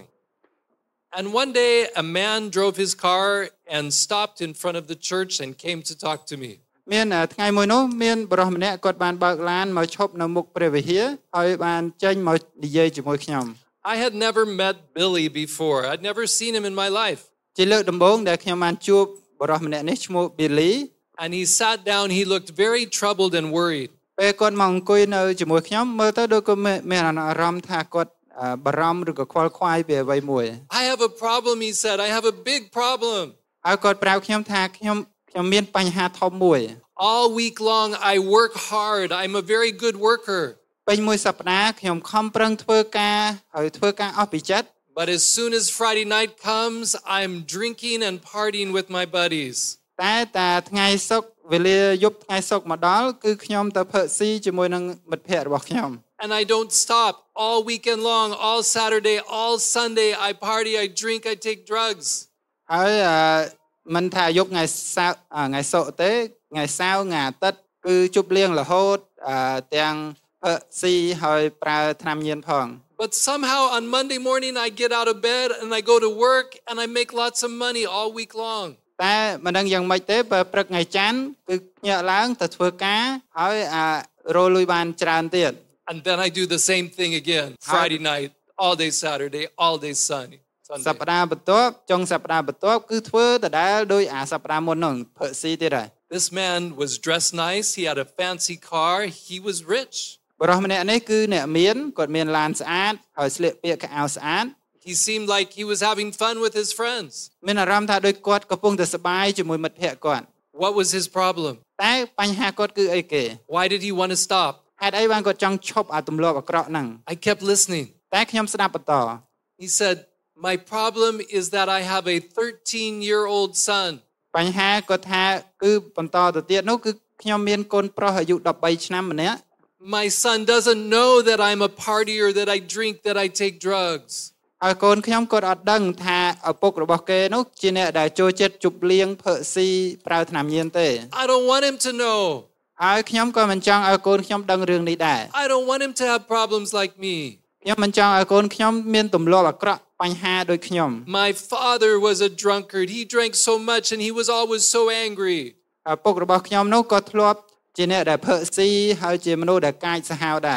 Speaker 6: And one day a man drove his car and stopped in front of the church and came to talk to me.
Speaker 5: មានថ្ងៃមួយនោះមានបរិសម្នាក់គាត់បានបើកឡានមកឈប់នៅមុខព្រះវិហារហើយបានចេញមកនិយាយជាមួយខ្ញុំ
Speaker 6: I had never met Billy before. I'd never seen him in my life.
Speaker 5: ជាលើកដំបូងដែលខ្ញុំបានជួបបរិសម្នាក់នេះឈ្មោះ Billy
Speaker 6: and he sat down he looked very troubled and worried.
Speaker 5: ពេលគាត់មកអង្គុយនៅជាមួយខ្ញុំមើលទៅដូចគាត់មានអារម្មណ៍ថាគាត់បារម្ភឬក៏ខ្វល់ខ្វាយពីអ្វីមួយ
Speaker 6: I have a problem he said. I have a big problem.
Speaker 5: ហើយគាត់ប្រាប់ខ្ញុំថាខ្ញុំខ្ញុំមានបញ្ហាធំមួយ
Speaker 6: All week long I work hard. I'm a very good worker.
Speaker 5: ពេញមួយសប្តាហ៍ខ្ញុំខំប្រឹងធ្វើការហើយធ្វើការអស់ពីចិត្ត
Speaker 6: But as soon as Friday night comes, I'm drinking and partying with my buddies.
Speaker 5: តែតែថ្ងៃសុក្រវេលាយប់ថ្ងៃសុក្រមកដល់គឺខ្ញុំទៅផឹកស៊ីជាមួយនឹងមិត្តភ័ក្តិរបស់ខ្ញុំ
Speaker 6: And I don't stop all weekend long, all Saturday, all Sunday I party, I drink, I take drugs.
Speaker 5: ហើយមិនថាយប់ថ្ងៃសៅរ៍ថ្ងៃសុក្រទេថ្ងៃសៅរ៍ថ្ងៃអាទិត្យគឺជប់លៀងរហូតទាំងផឹកស៊ីហើយប្រើថ្នាំញៀនផង
Speaker 6: But somehow on Monday morning I get out of bed and I go to work and I make lots of money all week long.
Speaker 5: តែមិនដឹងយ៉ាងម៉េចទេបើព្រឹកថ្ងៃច័ន្ទគឺញាក់ឡើងទៅធ្វើការហើយរលុយបានច្រើនទៀត
Speaker 6: And then I do the same thing again. Friday night, all day Saturday, all day Sunday.
Speaker 5: សប្តាហ៍បន្ទាប់ចុងសប្តាហ៍បន្ទាប់គឺធ្វើដដែលដោយអាសប្តាហ៍មុននោះផឹកស៊ីទៀតហើយ
Speaker 6: This man was dressed nice, he had a fancy car, he was rich.
Speaker 5: បរិសម្នាក់នេះគឺអ្នកមានគាត់មានឡានស្អាតហើយស្លៀកពាក់ខោអាវស្អាត
Speaker 6: He seemed like he was having fun with his friends.
Speaker 5: មានអារម្មណ៍ថាដូចគាត់កំពុងតែសប្បាយជាមួយមិត្តភ័ក្តិគាត់
Speaker 6: What was his problem?
Speaker 5: តែបញ្ហាគាត់គឺអីគេ
Speaker 6: Why did he want to stop?
Speaker 5: ហេតុអីបានគាត់ចង់ឈប់អាទម្លាប់អាក្រក់ហ្នឹង
Speaker 6: I kept listening.
Speaker 5: តែខ្ញុំស្ដាប់បន្ត
Speaker 6: He said, "My problem is that I have a thirteen-year-old son."
Speaker 5: បញ្ហាគាត់ថាគឺបន្តទៅទៀតនោះគឺខ្ញុំមានកូនប្រុសអាយុដប់បីឆ្នាំម្នាក់
Speaker 6: My son doesn't know that I'm a partier, that I drink, that I take drugs.
Speaker 5: ហើយកូនខ្ញុំគាត់អត់ដឹងថាឪពុករបស់គេនោះជាអ្នកដែលចូលចិត្តជប់លៀងផឹកស៊ីប្រើថ្នាំញៀនទេ
Speaker 6: I don't want him to know.
Speaker 5: ហើយខ្ញុំក៏មិនចង់ឲ្យកូនខ្ញុំដឹងរឿងនេះដែរ
Speaker 6: I don't want him to have problems like me.
Speaker 5: ខ្ញុំមិនចង់ឲ្យកូនខ្ញុំមានទម្លាប់អាក្រក់បញ្ហាដូចខ្ញុំ
Speaker 6: My father was a drunkard. He drank so much and he was always so angry.
Speaker 5: ឪពុករបស់ខ្ញុំនោះក៏ធ្លាប់ជាអ្នកដែលផឹកស៊ីហើយជាមនុស្សដែលកាចសាហាវដែរ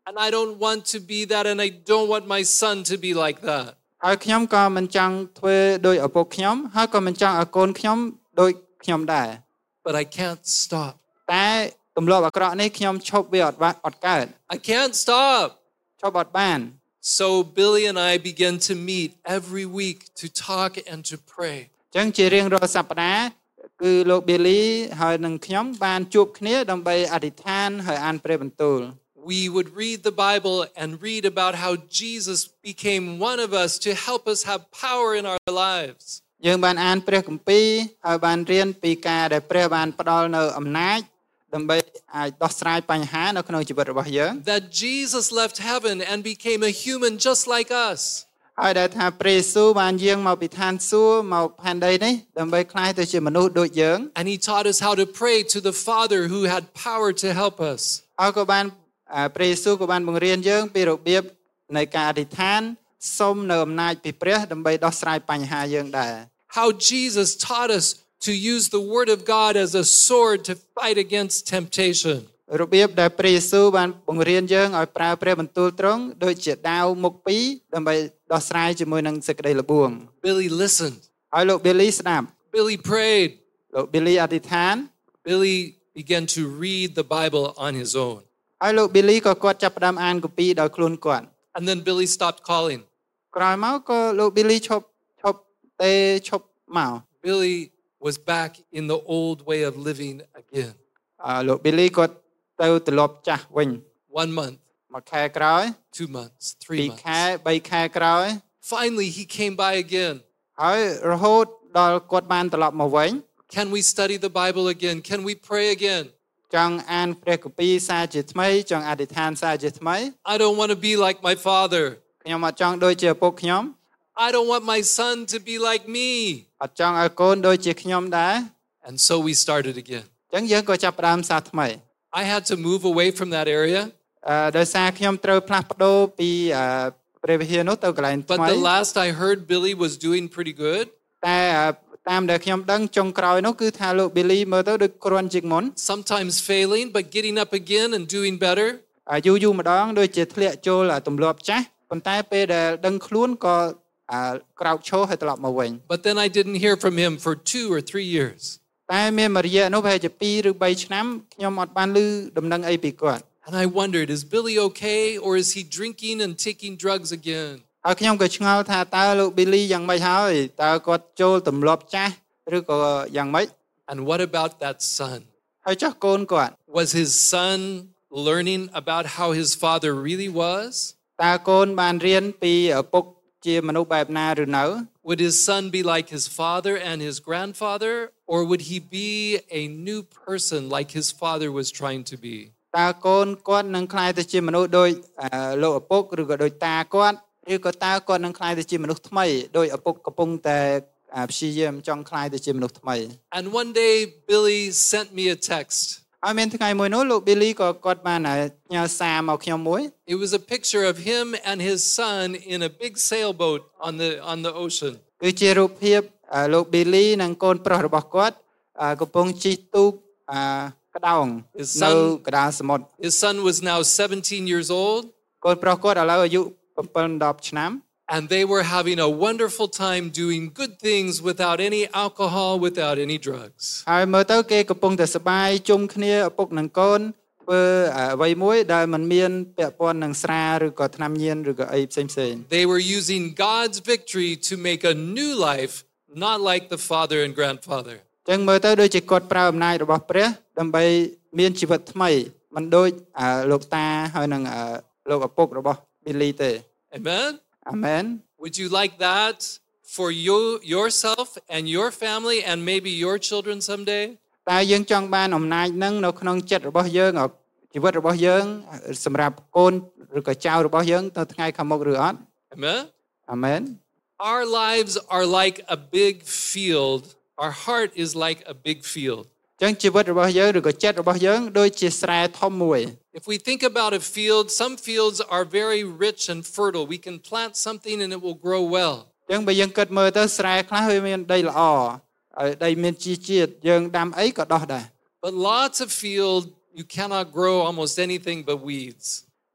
Speaker 6: And I don't want to be that, and I don't want my son to be like that.
Speaker 5: ហើយខ្ញុំក៏មិនចង់ធ្វើដោយឪពុកខ្ញុំហើយក៏មិនចង់ឲ្យកូនខ្ញុំដូចខ្ញុំដែរ
Speaker 6: But I can't stop.
Speaker 5: តែទម្លាប់អាក្រក់នេះខ្ញុំឈប់វាអត់អត់កើត
Speaker 6: I can't stop.
Speaker 5: ឈប់អត់បាន
Speaker 6: So Billy and I began to meet every week to talk and to pray.
Speaker 5: អញ្ចឹងជារៀងរាល់សប្តាហ៍គឺលោក Billy ហើយនឹងខ្ញុំបានជួបគ្នាដើម្បីអធិដ្ឋានហើយអានព្រះបន្ទូល
Speaker 6: We would read the Bible and read about how Jesus became one of us to help us have power in our lives.
Speaker 5: យើងបានអានព្រះគម្ពីរហើយបានរៀនពីការដែលព្រះបានផ្ដល់នៅអំណាចដើម្បីអាចដោះស្រាយបញ្ហានៅក្នុងជីវិតរបស់យើង
Speaker 6: That Jesus left heaven and became a human just like us.
Speaker 5: ហើយដែលថាព្រះយេស៊ូវបានយាងមកពីឋានសួគ៌មកផែនដីនេះដើម្បីក្លាយទៅជាមនុស្សដូចយើង
Speaker 6: And he taught us how to pray to the Father who had power to help us.
Speaker 5: ហើយក៏បានព្រះយេស៊ូវក៏បានបង្រៀនយើងពីរបៀបនៃការអធិដ្ឋានសូមនៅអំណាចពីព្រះដើម្បីដោះស្រាយបញ្ហាយើងដែរ
Speaker 6: How Jesus taught us to use the word of God as a sword to fight against temptation.
Speaker 5: របៀបដែលព្រះយេស៊ូវបានបង្រៀនយើងឲ្យប្រើព្រះបន្ទូលទ្រង់ដូចជាដាវមុខពីរដើម្បីដោះស្រាយជាមួយនឹងសេចក្តីល្បួង
Speaker 6: Billy listened.
Speaker 5: ហើយលោក Billy ស្ដាប់
Speaker 6: Billy prayed.
Speaker 5: លោក Billy អធិដ្ឋាន
Speaker 6: Billy began to read the Bible on his own.
Speaker 5: ហើយលោក Billy ក៏គាត់ចាប់ផ្ដើមអានគម្ពីរដោយខ្លួនគាត់
Speaker 6: And then Billy stopped calling.
Speaker 5: ក្រោយមកក៏លោក Billy ឈប់ឈប់ទេឈប់មក
Speaker 6: Billy was back in the old way of living again.
Speaker 5: អឺលោក Billy គាត់ទៅត្រឡប់ចាស់វិញ
Speaker 6: One month,
Speaker 5: មួយខែក្រោយ
Speaker 6: two months,
Speaker 5: ពី
Speaker 6: three
Speaker 5: រខែ
Speaker 6: months.
Speaker 5: បីខែក្រោយ
Speaker 6: Finally, he came by again.
Speaker 5: ហើយរហូតដល់គាត់បានត្រឡប់មកវិញ
Speaker 6: Can we study the Bible again? Can we pray again?
Speaker 5: ចង់អានព្រះគម្ពីរសារជាថ្មីចង់អធិដ្ឋានសារជាថ្មី
Speaker 6: I don't want to be like my father.
Speaker 5: ខ្ញុំអត់ចង់ដូចជាឪពុកខ្ញុំ
Speaker 6: I don't want my son to be like me.
Speaker 5: អត់ចង់ឲ្យកូនដូចជាខ្ញុំដែរ
Speaker 6: And so we started again.
Speaker 5: អញ្ចឹងយើងក៏ចាប់ផ្ដើមសារថ្មី
Speaker 6: I had to move away from that area.
Speaker 5: អឺដោយសារខ្ញុំត្រូវផ្លាស់ប្ដូរពីអឺព្រះវិហារនោះទៅកន្លែងថ្
Speaker 6: But
Speaker 5: មី
Speaker 6: the last I heard, Billy was doing pretty good.
Speaker 5: តែតាមដែលខ្ញុំដឹងចុងក្រោយនោះគឺថាលោក Billy មើលទៅដូចគ្រាន់ជាងមុន
Speaker 6: Sometimes failing, but getting up again and doing better.
Speaker 5: យូរយូរម្ដងដូចជាធ្លាក់ចូលទម្លាប់ចាស់ប៉ុន្តែពេលដែលដឹងខ្លួនក៏ក្រោកឈរហើយត្រឡប់មកវិញ
Speaker 6: But then I didn't hear from him for two or three years.
Speaker 5: តែមានមួយរយៈនោះប្រហែលជាពីរឬបីឆ្នាំខ្ញុំអត់បានឮដំណឹងអីពីគាត់
Speaker 6: And I wondered, is Billy okay or is he drinking and taking drugs again?
Speaker 5: ហើយខ្ញុំក៏ឆ្ងល់ថាតើលោក Billy យ៉ាងម៉េចហើយតើគាត់ចូលទម្លាប់ចាស់ឬក៏យ៉ាងម៉េច
Speaker 6: And what about that son?
Speaker 5: ហើយចុះកូនគាត់
Speaker 6: Was his son learning about how his father really was?
Speaker 5: តើកូនបានរៀនពីឪពុកជាមនុស្សបែបណាឬនៅ
Speaker 6: Would his son be like his father and his grandfather, or would he be a new person like his father was trying to be?
Speaker 5: តើកូនគាត់នឹងក្លាយទៅជាមនុស្សដូចលោកឪពុកឬក៏ដូចតាគាត់ឬក៏តើគាត់នឹងក្លាយទៅជាមនុស្សថ្មីដោយឪពុកកំពុងតែព្យាយាមចង់ក្លាយទៅជាមនុស្សថ្មី
Speaker 6: And one day Billy sent me a text.
Speaker 5: ហើយមានថ្ងៃមួយនោះលោក Billy ក៏គាត់បានផ្ញើសារមកខ្ញុំមួយ
Speaker 6: It was a picture of him and his son in a big sailboat on the on the ocean.
Speaker 5: គឺជារូបភាពលោក Billy និងកូនប្រុសរបស់គាត់កំពុងជិះទូកក្តោងនៅកណ្ដាលសមុទ្រ
Speaker 6: His son was now seventeen years old.
Speaker 5: កូនប្រុសគាត់ឥឡូវអាយុseven tenឆ្នាំ
Speaker 6: And they were having a wonderful time doing good things without any alcohol, without any drugs.
Speaker 5: ហើយមើលទៅគេកំពុងតែសប្បាយជុំគ្នាឪពុកនិងកូនធ្វើអ្វីមួយដែលមិនមានពាក់ព័ន្ធនឹងស្រាឬក៏ថ្នាំញៀនឬក៏អីផ្សេងៗ
Speaker 6: They were using God's victory to make a new life, not like the father and grandfather.
Speaker 5: ចឹងមើលទៅដូចជាគាត់ប្រើអំណាចរបស់ព្រះដើម្បីមានជីវិតថ្មីមិនដូចលោកតាហើយនឹងលោកឪពុករបស់ Billy ទេ
Speaker 6: Amen.
Speaker 5: Amen.
Speaker 6: Would you like that for you yourself and your family and maybe your children someday?
Speaker 5: តើយើងចង់បានអំណាចនឹងនៅក្នុងចិត្តរបស់យើងជីវិតរបស់យើងសម្រាប់កូនឬក៏ចៅរបស់យើងទៅថ្ងៃខាងមុខឬអត់
Speaker 6: Amen.
Speaker 5: Amen.
Speaker 6: Our lives are like a big field. Our heart is like a big field.
Speaker 5: ចឹងជីវិតរបស់យើងឬក៏ចិត្តរបស់យើងដូចជាស្រែធំមួយ
Speaker 6: If we think about a field, some fields are very rich and fertile. We can plant something and it will grow well.
Speaker 5: ចឹងបើយើងគិតមើលទៅស្រែខ្លះវាមានដីល្អហើយដីមានជីជាតិយើងដាំអីក៏ដុះដែរ
Speaker 6: But lots of field you cannot grow almost anything but weeds.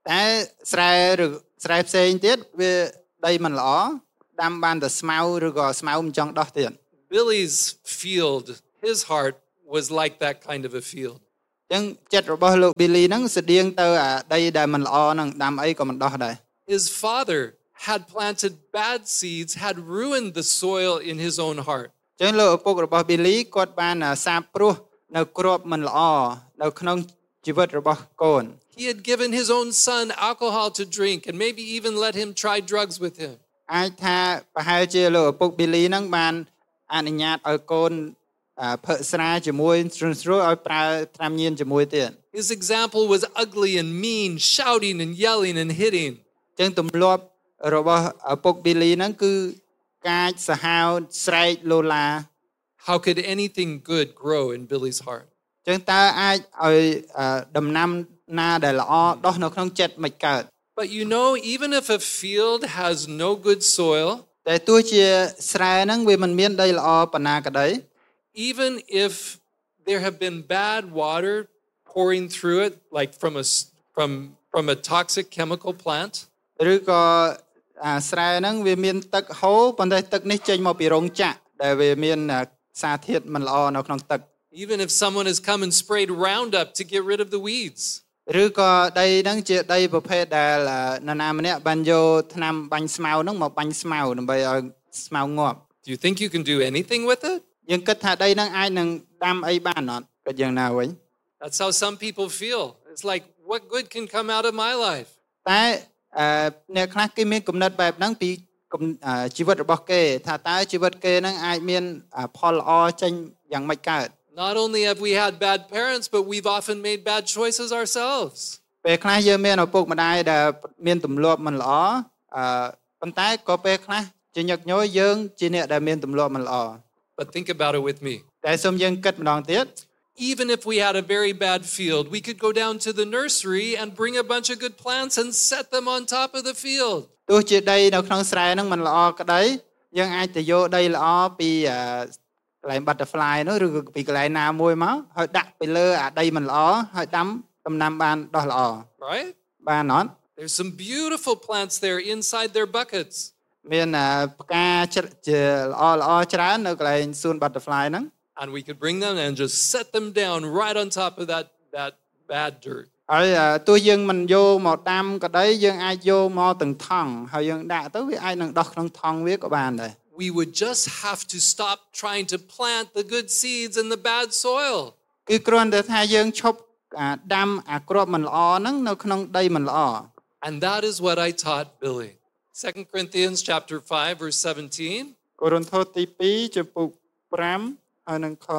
Speaker 5: តែស្រែឬស្រែផ្សេងទៀតវាដីមិនល្អដាំបានតែស្មៅឬក៏ស្មៅមិនចង់ដោះទៀត
Speaker 6: Billy's field, his heart was like that kind of a field.
Speaker 5: អញ្ចឹងចិត្តរបស់លោក Billy ហ្នឹងស្តៀងទៅអាដីដែលមិនល្អហ្នឹងដាំអីក៏មិនដោះដែរ
Speaker 6: His father had planted bad seeds, had ruined the soil in his own heart.
Speaker 5: អញ្ចឹងលោកឪពុករបស់ Billy គាត់បានសាបព្រោះនៅគ្រាប់មិនល្អនៅក្នុងជីវិតរបស់កូន
Speaker 6: He had given his own son alcohol to drink and maybe even let him try drugs with him.
Speaker 5: អាចថាប្រហែលជាលោកឪពុក Billy ហ្នឹងបានអនុញ្ញាតឲ្យកូនផឹកស្រាជាមួយស្រួលស្រួលឲ្យប្រើថ្នាំញៀនជាមួយទៀត
Speaker 6: His example was ugly and mean, shouting and yelling and hitting.
Speaker 5: អញ្ចឹងទម្លាប់របស់ឪពុក Billy ហ្នឹងគឺកាចសាហាវស្រែកលូឡា
Speaker 6: How could anything good grow in Billy's heart?
Speaker 5: អញ្ចឹងតើអាចឲ្យដំណាំណាដែលល្អដោះនៅក្នុងចិត្តមិនកើត
Speaker 6: But you know, even if a field has no good soil,
Speaker 5: តែទោះជាស្រែហ្នឹងវាមិនមានដីល្អប៉ុណ្ណាក្តី
Speaker 6: even if there have been bad water pouring through it, like from a from from a toxic chemical plant,
Speaker 5: ឬក៏អាស្រែហ្នឹងវាមានទឹកហូរប៉ុន្តែទឹកនេះចេញមកពីរោងចក្រដែលវាមានសារធាតុមិនល្អនៅក្នុងទឹក
Speaker 6: even if someone has come and sprayed Roundup to get rid of the weeds,
Speaker 5: ឬក៏ដីហ្នឹងជាដីប្រភេទដែលនរណាម្នាក់បានយកថ្នាំបាញ់ស្មៅហ្នឹងមកបាញ់ស្មៅដើម្បីឲ្យស្មៅងាប់
Speaker 6: do you think you can do anything with it?
Speaker 5: យើងគិតថាដីហ្នឹងអាចនឹងដាំអីបានអត់ក៏យ៉ាងណាវិញ
Speaker 6: That's how some people feel. It's like, what good can come out of my life?
Speaker 5: តែអ្នកខ្លះគេមានគំនិតបែបហ្នឹងពីជីវិតរបស់គេថាតើជីវិតគេហ្នឹងអាចមានផលល្អចេញយ៉ាងម៉េចកើត
Speaker 6: Not only have we had bad parents, but we've often made bad choices ourselves.
Speaker 5: ពេលខ្លះយើងមានឪពុកម្ដាយដែលមានទម្លាប់មិនល្អអឺប៉ុន្តែក៏ពេលខ្លះជាញឹកញយយើងជាអ្នកដែលមានទម្លាប់មិនល្អ
Speaker 6: But think about it with me.
Speaker 5: តែសូមយើងគិតម្ដងទៀត
Speaker 6: Even if we had a very bad field, we could go down to the nursery and bring a bunch of good plants and set them on top of the field.
Speaker 5: ទោះជាដីនៅក្នុងស្រែហ្នឹងមិនល្អក្តីយើងអាចទៅយកដីល្អពីកន្លែង butterfly នោះឬក៏ពីកន្លែងណាមួយមកហើយដាក់ទៅលើអាដីមិនល្អហើយដាំដំណាំបានដុះល្អ
Speaker 6: Right?
Speaker 5: បានអត់
Speaker 6: There's some beautiful plants there inside their buckets.
Speaker 5: មានផ្កាជាល្អល្អច្រើននៅកន្លែងសួន butterfly ហ្នឹង
Speaker 6: And we could bring them and just set them down right on top of that that bad dirt.
Speaker 5: ហើយទោះយើងមិនយកមកដាំក្តីយើងអាចយកមកទាំងថង់ហើយយើងដាក់ទៅវាអាចនឹងដុះក្នុងថង់វាក៏បានដែរ
Speaker 6: We would just have to stop trying to plant the good seeds in the bad soil.
Speaker 5: គឺគ្រាន់តែថាយើងឈប់ដាំអាគ្រាប់មិនល្អហ្នឹងនៅក្នុងដីមិនល្អ
Speaker 6: And that is what I taught Billy. Second Corinthians chapter five verse seventeen.
Speaker 5: កូរិនថូសទី2ចំពុក5ហើយនឹងខ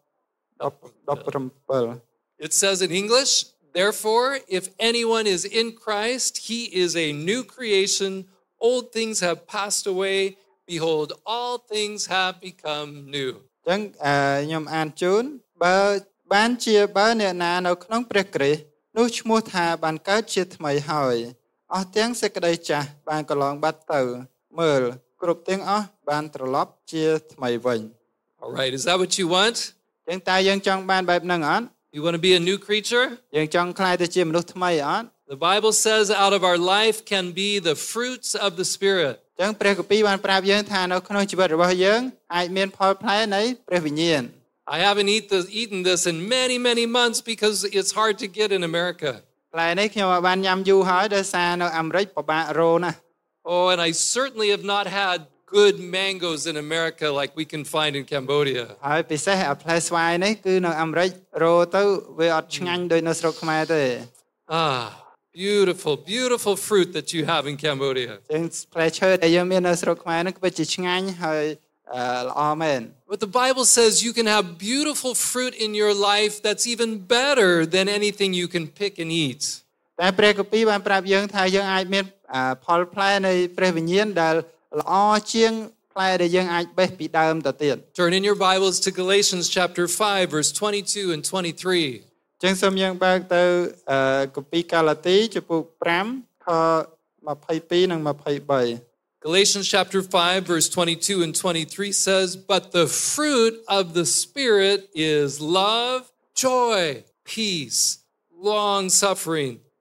Speaker 5: 17
Speaker 6: It says in English, therefore, if anyone is in Christ, he is a new creation. Old things have passed away. Behold, all things have become new.
Speaker 5: អញ្ចឹងខ្ញុំអានជូនបើបានជាបើអ្នកណានៅក្នុងព្រះគ្រីស្ទនោះឈ្មោះថាបានកើតជាថ្មីហើយអស់ទាំងសេចក្តីចាស់បានកន្លងបាត់ទៅមើលគ្រប់ទាំងអស់បានត្រឡប់ជាថ្មីវិញ
Speaker 6: All right, is that what you want?
Speaker 5: អញ្ចឹងតើយើងចង់បានបែបហ្នឹងអត់
Speaker 6: You want to be a new creature?
Speaker 5: យើងចង់ក្លាយទៅជាមនុស្សថ្មីអត់
Speaker 6: The Bible says out of our life can be the fruits of the Spirit.
Speaker 5: អញ្ចឹងព្រះគម្ពីរបានប្រាប់យើងថានៅក្នុងជីវិតរបស់យើងអាចមានផលផ្លែនៃព្រះវិញ្ញាណ
Speaker 6: I haven't eat this, eaten this in many, many months because it's hard to get in America.
Speaker 5: ផ្លែនេះខ្ញុំបានញ៉ាំយូរហើយដោយសារនៅអាមេរិកពិបាករកណាស់
Speaker 6: Oh, and I certainly have not had good mangoes in America like we can find in Cambodia.
Speaker 5: ហើយពិសេសអាផ្លែស្វាយនេះគឺនៅអាមេរិករកទៅវាអត់ឆ្ងាញ់ដូចនៅស្រុកខ្មែរទេ
Speaker 6: Ah, beautiful, beautiful fruit that you have in Cambodia.
Speaker 5: ចឹងផ្លែឈើដែលយើងមាននៅស្រុកខ្មែរនេះពិតជាឆ្ងាញ់ហើយល្អមែន
Speaker 6: But the Bible says you can have beautiful fruit in your life that's even better than anything you can pick and eat.
Speaker 5: តែព្រះគម្ពីរបានប្រាប់យើងថាយើងអាចមានផលផ្លែនៃព្រះវិញ្ញាណដែលល្អជាងផ្លែដែលយើងអាចបេះពីដើមទៅទៀត
Speaker 6: Turn in your Bibles to Galatians chapter five verse twenty-two and twenty-three.
Speaker 5: ចឹងសូមយើងបើកទៅគម្ពីរកាឡាទីចំពុក5ខ22និង23
Speaker 6: Galatians chapter five verse twenty-two and twenty-three says, "But the fruit of the Spirit is love, joy, peace, long-suffering,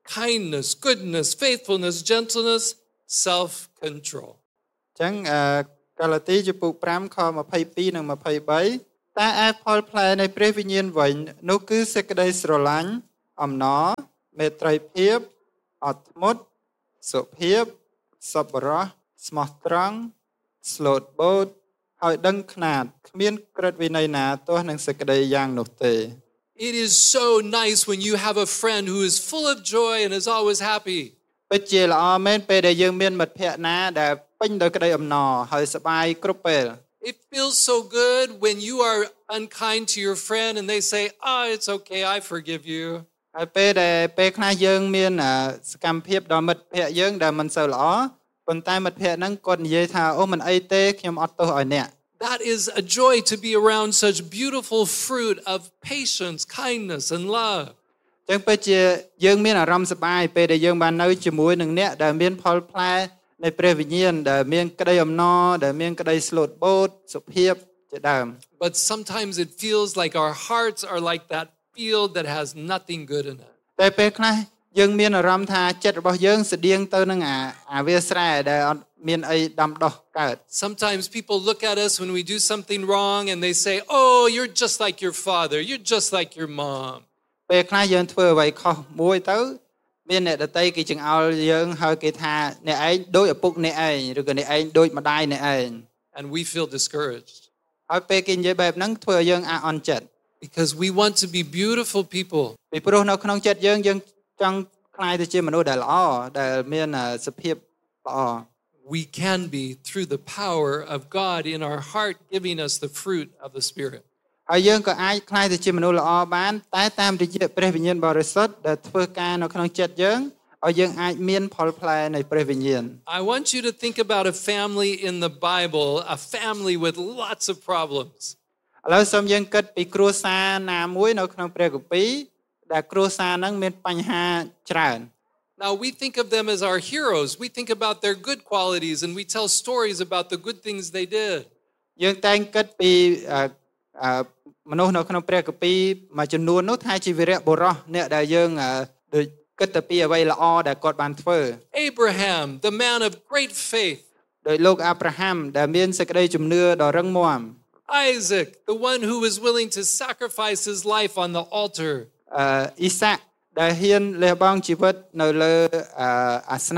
Speaker 6: kindness, goodness, faithfulness, gentleness, self-control.
Speaker 5: ចឹងអឺកាឡាទីជំពូកfiveខtwenty-twoនិងtwenty-threeតើឯផលផ្លែនៃព្រះវិញ្ញាណវិញនោះគឺសេចក្តីស្រឡាញ់អំណរមេត្រីភាពអត់ធ្មត់សុភាពសប្បុរសស្មោះត្រង់ស្លូតបូតហើយដឹងខ្នាតគ្មានក្រឹតវិន័យណាទាស់នឹងសេចក្តីយ៉ាងនោះទេ
Speaker 6: It is so nice when you have a friend who is full of joy and is always happy.
Speaker 5: ពិតជាល្អមែនពេលដែលយើងមានមិត្តភក្តិណាដែលពេញដោយក្តីអំណរហើយសប្បាយគ្រប់ពេល
Speaker 6: It feels so good when you are unkind to your friend and they say, "Oh, it's okay, I forgive you."
Speaker 5: ហើយពេលដែលពេលខ្លះយើងមានសកម្មភាពដល់មិត្តភក្តិយើងដែលមិនសូវល្អប៉ុន្តែមិត្តភក្តិហ្នឹងគាត់និយាយថាអូមិនអីទេខ្ញុំអត់ទោសឲ្យអ្នក
Speaker 6: That is a joy to be around such beautiful fruit of patience, kindness and love.
Speaker 5: ចឹងពិតជាយើងមានអារម្មណ៍សប្បាយពេលដែលយើងបាននៅជាមួយនឹងអ្នកដែលមានផលផ្លែនៃព្រះវិញ្ញាណដែលមានក្តីអំណរដែលមានក្តីស្លូតបូតសុភាពជាដើម
Speaker 6: But sometimes it feels like our hearts are like that field that has nothing good in it.
Speaker 5: តែពេលខ្លះយើងមានអារម្មណ៍ថាចិត្តរបស់យើងស្តៀងទៅនឹងអាអាវាលស្រែដែលអត់មានអីដាំដុះកើត
Speaker 6: Sometimes people look at us when we do something wrong and they say, "Oh, you're just like your father. You're just like your mom."
Speaker 5: ពេលខ្លះយើងធ្វើអ្វីខុសមួយទៅមានអ្នកដទៃគេចង្អុលយើងហើយគេថាអ្នកឯងដូចឪពុកអ្នកឯងឬក៏អ្នកឯងដូចម្ដាយអ្នកឯង
Speaker 6: And we feel discouraged.
Speaker 5: ហើយពេលគេនិយាយបែបហ្នឹងធ្វើឲ្យយើងអាក់អន់ចិត្ត
Speaker 6: Because we want to be beautiful people.
Speaker 5: ពីព្រោះនៅក្នុងចិត្តយើងយើងចង់ក្លាយទៅជាមនុស្សដែលល្អដែលមានសភាពល្អ
Speaker 6: We can be through the power of God in our heart giving us the fruit of the Spirit.
Speaker 5: ហើយយើងក៏អាចក្លាយទៅជាមនុស្សល្អបានតែតាមរយៈព្រះវិញ្ញាណបរិសុទ្ធដែលធ្វើការនៅក្នុងចិត្តយើងឲ្យយើងអាចមានផលផ្លែនៃព្រះវិញ្ញាណ
Speaker 6: I want you to think about a family in the Bible, a family with lots of problems.
Speaker 5: ឥឡូវសូមយើងគិតពីគ្រួសារណាមួយនៅក្នុងព្រះគម្ពីរដែលគ្រួសារហ្នឹងមានបញ្ហាច្រើន
Speaker 6: Now we think of them as our heroes. We think about their good qualities and we tell stories about the good things they did.
Speaker 5: យើងតែងគិតពីមនុស្សនៅក្នុងព្រះគម្ពីរមួយចំនួននោះថាជាវីរៈបុរសអ្នកដែលយើងដូចគិតទៅពីអ្វីល្អដែលគាត់បានធ្វើ
Speaker 6: Abraham, the man of great faith.
Speaker 5: ដោយលោកអាប់រ៉ាហាំដែលមានសេចក្តីជំនឿដ៏រឹងមាំ
Speaker 6: Isaac, the one who was willing to sacrifice his life on the altar.
Speaker 5: អឺអ៊ីសាក់ដែលហ៊ានលះបង់ជីវិតនៅលើអាសនា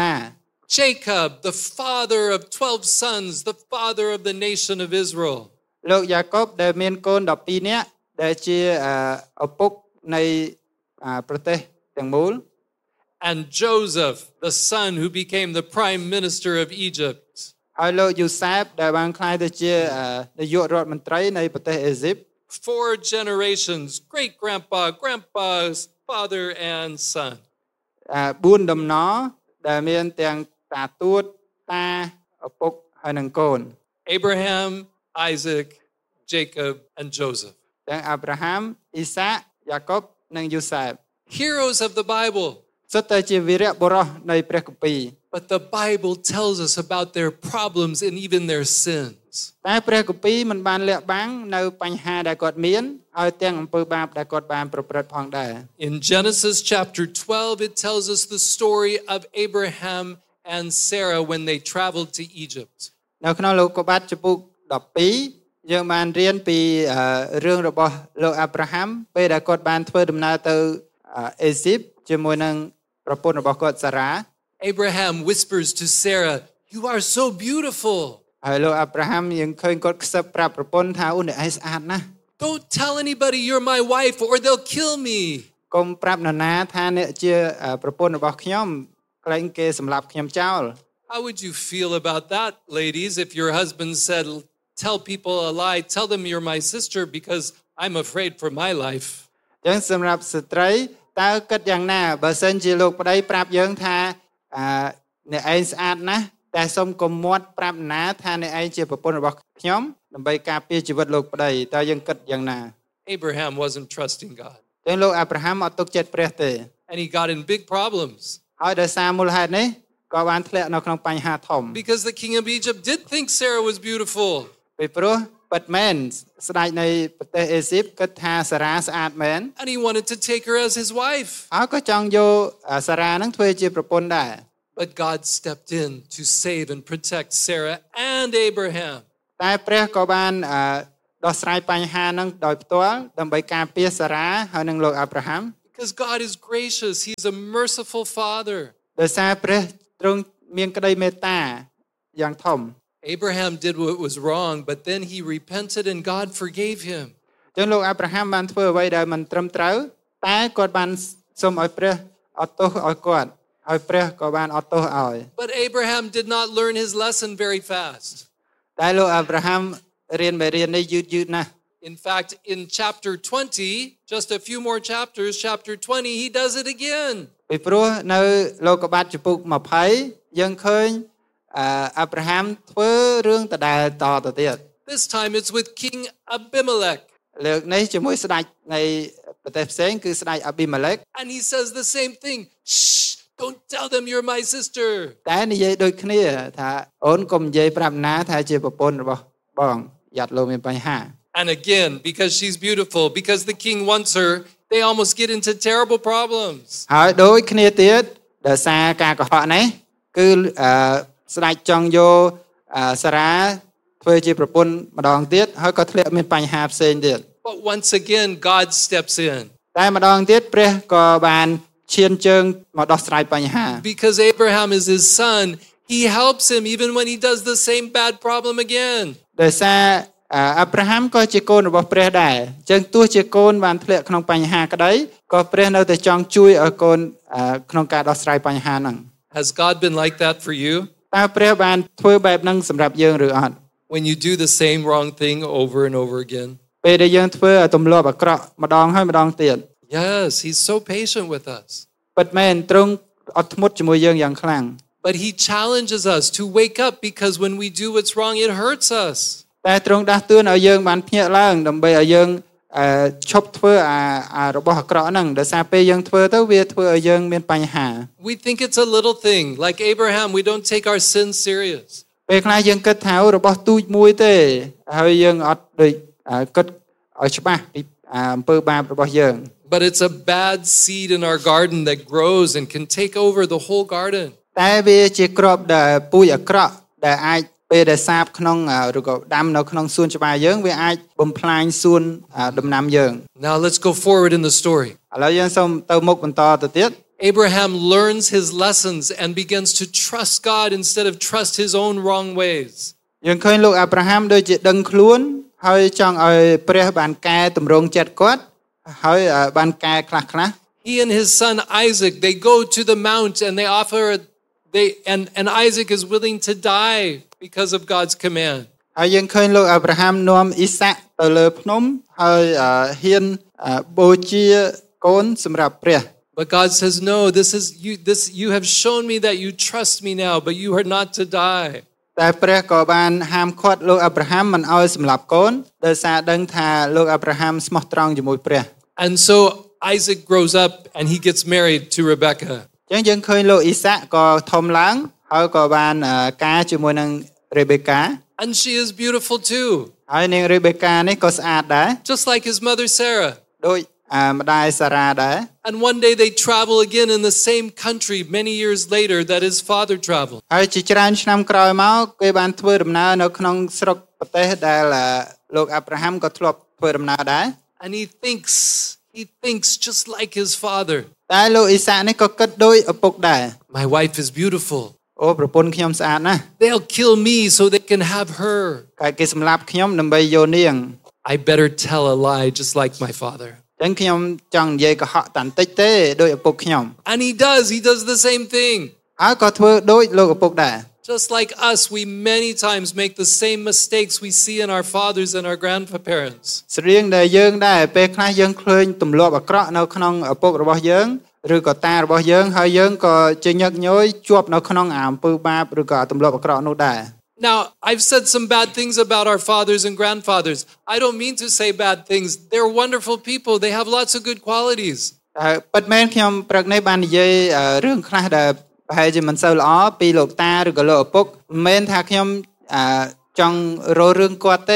Speaker 6: Jacob, the father of twelve sons, the father of the nation of Israel.
Speaker 5: លោកយ៉ាកុបដែលមានកូនtwelveនាក់ដែលជាឪពុកនៃប្រទេសទាំងមូល
Speaker 6: And Joseph, the son who became the prime minister of Egypt.
Speaker 5: ហើយលោកយូសែបដែលបានក្លាយទៅជានាយករដ្ឋមន្ត្រីនៃប្រទេសអេស៊ីប
Speaker 6: Four generations, great grandpa, grandpa's father and son.
Speaker 5: fourដំណរដែលមានទាំងតាទួតតាឪពុកហើយនិងកូន
Speaker 6: Abraham, Isaac, Jacob and Joseph.
Speaker 5: ទាំងអាប់រ៉ាហាំអ៊ីសាក់យ៉ាកុបនិងយូសែប
Speaker 6: Heroes of the Bible.
Speaker 5: សុទ្ធតែជាវីរៈបុរសនៃព្រះគម្ពីរ
Speaker 6: But the Bible tells us about their problems and even their sins.
Speaker 5: តែព្រះគម្ពីរមិនបានលាក់បាំងនៅបញ្ហាដែលគាត់មានហើយទាំងអំពើបាបដែលគាត់បានប្រព្រឹត្តផងដែរ
Speaker 6: In Genesis chapter twelve it tells us the story of Abraham and Sarah when they traveled to Egypt.
Speaker 5: នៅក្នុងលោកុបាទចំពុកtwelveយើងបានរៀនពីរឿងរបស់លោកអាប់រ៉ាហាំពេលដែលគាត់បានធ្វើដំណើរទៅអេស៊ីបជាមួយនឹងប្រពន្ធរបស់គាត់សារ៉ា
Speaker 6: Abraham whispers to Sarah, "You are so beautiful."
Speaker 5: ហើយលោកអាប់រ៉ាហាំយើងឃើញគាត់ខ្សឹបប្រាប់ប្រពន្ធថាអូអ្នកឯងស្អាតណាស់
Speaker 6: Don't tell anybody you're my wife or they'll kill me.
Speaker 5: កុំប្រាប់នរណាថាអ្នកជាប្រពន្ធរបស់ខ្ញុំក្រែងគេសម្លាប់ខ្ញុំចោល
Speaker 6: How would you feel about that, ladies, if your husband said, "Tell people a lie, tell them you're my sister because I'm afraid for my life."
Speaker 5: ចឹងសម្រាប់ស្ត្រីតើគិតយ៉ាងណាបើសិនជាលោកប្តីប្រាប់យើងថាអ្នកឯងស្អាតណាស់តែសូមកុំមាត់ប្រាប់ណាថាអ្នកឯងជាប្រពន្ធរបស់ខ្ញុំដើម្បីការពារជីវិតលោកប្តីតើយើងគិតយ៉ាងណា
Speaker 6: Abraham wasn't trusting God.
Speaker 5: ចឹងលោកអាប់រ៉ាហាំអត់ទុកចិត្តព្រះទេ
Speaker 6: And he got in big problems.
Speaker 5: ហើយដោយសារមូលហេតុនេះក៏បានធ្លាក់នៅក្នុងបញ្ហាធំ
Speaker 6: Because the king of Egypt did think Sarah was beautiful.
Speaker 5: ពីព្រោះ But man ស្ដេចនៃប្រទេសអេស៊ីបគិតថាសារ៉ាស្អាតមែន
Speaker 6: and he wanted to take her as his wife.
Speaker 5: ហើយក៏ចង់យកសារ៉ាហ្នឹងធ្វើជាប្រពន្ធដែរ
Speaker 6: But God stepped in to save and protect Sarah and Abraham.
Speaker 5: តែព្រះក៏បានដោះស្រាយបញ្ហាហ្នឹងដោយផ្ទាល់ដើម្បីការពារសារ៉ាហើយនិងលោកអាប់រ៉ាហាំ
Speaker 6: Because God is gracious, he's a merciful father.
Speaker 5: ដោយសារព្រះទ្រង់មានក្តីមេត្តាយ៉ាងធំ
Speaker 6: Abraham did what was wrong, but then he repented and God forgave him.
Speaker 5: ចឹងលោកអាប់រ៉ាហាំបានធ្វើអ្វីដែលមិនត្រឹមត្រូវតែគាត់បានសូមឲ្យព្រះអត់ទោសឲ្យគាត់ហើយព្រះក៏បានអត់ទោសឲ្យ
Speaker 6: But Abraham did not learn his lesson very fast.
Speaker 5: តែលោកអាប់រ៉ាហាំរៀនមេរៀននេះយឺតយឺតណាស់
Speaker 6: In fact, in chapter twenty, just a few more chapters, chapter twenty, he does it again.
Speaker 5: ពីព្រោះនៅលោកុបាតចំពុកtwentyយើងឃើញអាប់រ៉ាហាំធ្វើរឿងដដែលតទៅទៀត
Speaker 6: This time it's with King Abimelech.
Speaker 5: លើកនេះជាមួយស្ដេចនៃប្រទេសផ្សេងគឺស្ដេចអាប៊ីម៉ាឡេក
Speaker 6: And he says the same thing. Shh, don't tell them you're my sister.
Speaker 5: តែនិយាយដូចគ្នាថាអូនកុំនិយាយប្រាប់ណាថាជាប្រពន្ធរបស់បងយ៉ាត់លោកមានបញ្ហា
Speaker 6: And again, because she's beautiful, because the king wants her, they almost get into terrible problems.
Speaker 5: ហើយដូចគ្នាទៀតដោយសារការកុហកនេះគឺស្ដេចចង់យកសារ៉ាធ្វើជាប្រពន្ធម្ដងទៀតហើយក៏ធ្លាក់មានបញ្ហាផ្សេងទៀត
Speaker 6: But once again, God steps in.
Speaker 5: តែម្ដងទៀតព្រះក៏បានឈានជើងមកដោះស្រាយបញ្ហា
Speaker 6: Because Abraham is his son, he helps him even when he does the same bad problem again.
Speaker 5: ដោយសារអាប់រ៉ាហាំក៏ជាកូនរបស់ព្រះដែរអញ្ចឹងទោះជាកូនបានធ្លាក់ក្នុងបញ្ហាក្តីក៏ព្រះនៅតែចង់ជួយឲ្យកូនក្នុងការដោះស្រាយបញ្ហាហ្នឹង
Speaker 6: Has God been like that for you?
Speaker 5: តើព្រះបានធ្វើបែបហ្នឹងសម្រាប់យើងឬអត់
Speaker 6: When you do the same wrong thing over and over again?
Speaker 5: ពេលដែលយើងធ្វើឲ្យទម្លាប់អាក្រក់ម្ដងហើយម្ដងទៀត
Speaker 6: Yes, he's so patient with us.
Speaker 5: ពិតមែនទ្រង់អត់ធ្មត់ជាមួយយើងយ៉ាងខ្លាំង
Speaker 6: But he challenges us to wake up because when we do what's wrong, it hurts us.
Speaker 5: តែទ្រង់ដាស់តឿនឲ្យយើងបានភ្ញាក់ឡើងដើម្បីឲ្យយើងឈប់ធ្វើអារបស់អាក្រក់ហ្នឹងដោយសារពេលយើងធ្វើទៅវាធ្វើឲ្យយើងមានបញ្ហា
Speaker 6: We think it's a little thing. Like Abraham, we don't take our sins serious.
Speaker 5: ពេលខ្លះយើងគិតថារបស់ទូចមួយទេហើយយើងអត់ដូចគិតឲ្យច្បាស់ពីអំពើបាបរបស់យើង
Speaker 6: But it's a bad seed in our garden that grows and can take over the whole garden.
Speaker 5: តែវាជាគ្រាប់ដែលពូជអាក្រក់ដែលអាចពេលដែលសាបក្នុងឬក៏ដាំនៅក្នុងសួនច្បារយើងវាអាចបំផ្លាញសួនដំណាំយើង
Speaker 6: Now let's go forward in the story.
Speaker 5: ឥឡូវយើងសូមទៅមុខបន្តទៅទៀត
Speaker 6: Abraham learns his lessons and begins to trust God instead of trust his own wrong ways.
Speaker 5: យើងឃើញលោកអាប់រ៉ាហាំដូចជាដឹងខ្លួនហើយចង់ឲ្យព្រះបានកែតម្រង់ចិត្តគាត់ហើយបានកែខ្លះខ្លះ
Speaker 6: He and his son Isaac, they go to the mount and they offer they and and Isaac is willing to die because of God's command.
Speaker 5: ហើយយើងឃើញលោកអាប់រ៉ាហាំនាំអ៊ីសាក់ទៅលើភ្នំហើយហ៊ានបូជាកូនសម្រាប់ព្រះ
Speaker 6: But God says no, this is you this you have shown me that you trust me now, but you are not to die.
Speaker 5: តែព្រះក៏បានហាមឃាត់លោកអាប់រ៉ាហាំមិនឲ្យសម្លាប់កូនដោយសារដឹងថាលោកអាប់រ៉ាហាំស្មោះត្រង់ជាមួយព្រះ
Speaker 6: And so Isaac grows up and he gets married to Rebekah.
Speaker 5: អញ្ចឹងយើងឃើញលោកអ៊ីសាក់ក៏ធំឡើងហើយក៏បានការជាមួយនឹងរេបេកា
Speaker 6: And she is beautiful too.
Speaker 5: ហើយនាងរេបេកានេះក៏ស្អាតដែរ
Speaker 6: Just like his mother Sarah.
Speaker 5: ដូចម្ដាយសារ៉ាដែរ
Speaker 6: And one day they travel again in the same country many years later that his father traveled.
Speaker 5: ហើយជាច្រើនឆ្នាំក្រោយមកគេបានធ្វើដំណើរនៅក្នុងស្រុកប្រទេសដែលលោកអាប់រ៉ាហាំក៏ធ្លាប់ធ្វើដំណើរដែរ
Speaker 6: And he thinks he thinks just like his father.
Speaker 5: តែលោកអ៊ីសាក់នេះក៏គិតដូចឪពុកដែរ
Speaker 6: My wife is beautiful.
Speaker 5: អូប្រពន្ធខ្ញុំស្អាតណាស់
Speaker 6: They'll kill me so they can have her.
Speaker 5: តែគេសម្លាប់ខ្ញុំដើម្បីយកនាង
Speaker 6: I better tell a lie just like my father.
Speaker 5: ចឹងខ្ញុំចង់និយាយកុហកតាន់តិចទេដូចឪពុកខ្ញុំ
Speaker 6: And he does he does the same thing.
Speaker 5: ហើយក៏ធ្វើដូចលោកឪពុកដែរ
Speaker 6: Just like us, we many times make the same mistakes we see in our fathers and our grandparents.
Speaker 5: ស្រៀងដែលយើងដែរពេលខ្លះយើងឃើញទម្លាប់អាក្រក់នៅក្នុងឪពុករបស់យើងឬក៏តារបស់យើងហើយយើងក៏ជាញឹកញយជាប់នៅក្នុងអំពើបាបឬក៏ទម្លាប់អាក្រក់នោះដែរ
Speaker 6: Now, I've said some bad things about our fathers and grandfathers. I don't mean to say bad things. They're wonderful people. They have lots of good qualities.
Speaker 5: តែពិតមែនខ្ញុំព្រឹកនេះបាននិយាយរឿងខ្លះដែលប្រហែលជាមិនសូវល្អពីលោកតាឬក៏លោកឪពុកមិនមែនថាខ្ញុំចង់រករឿងគាត់ទេ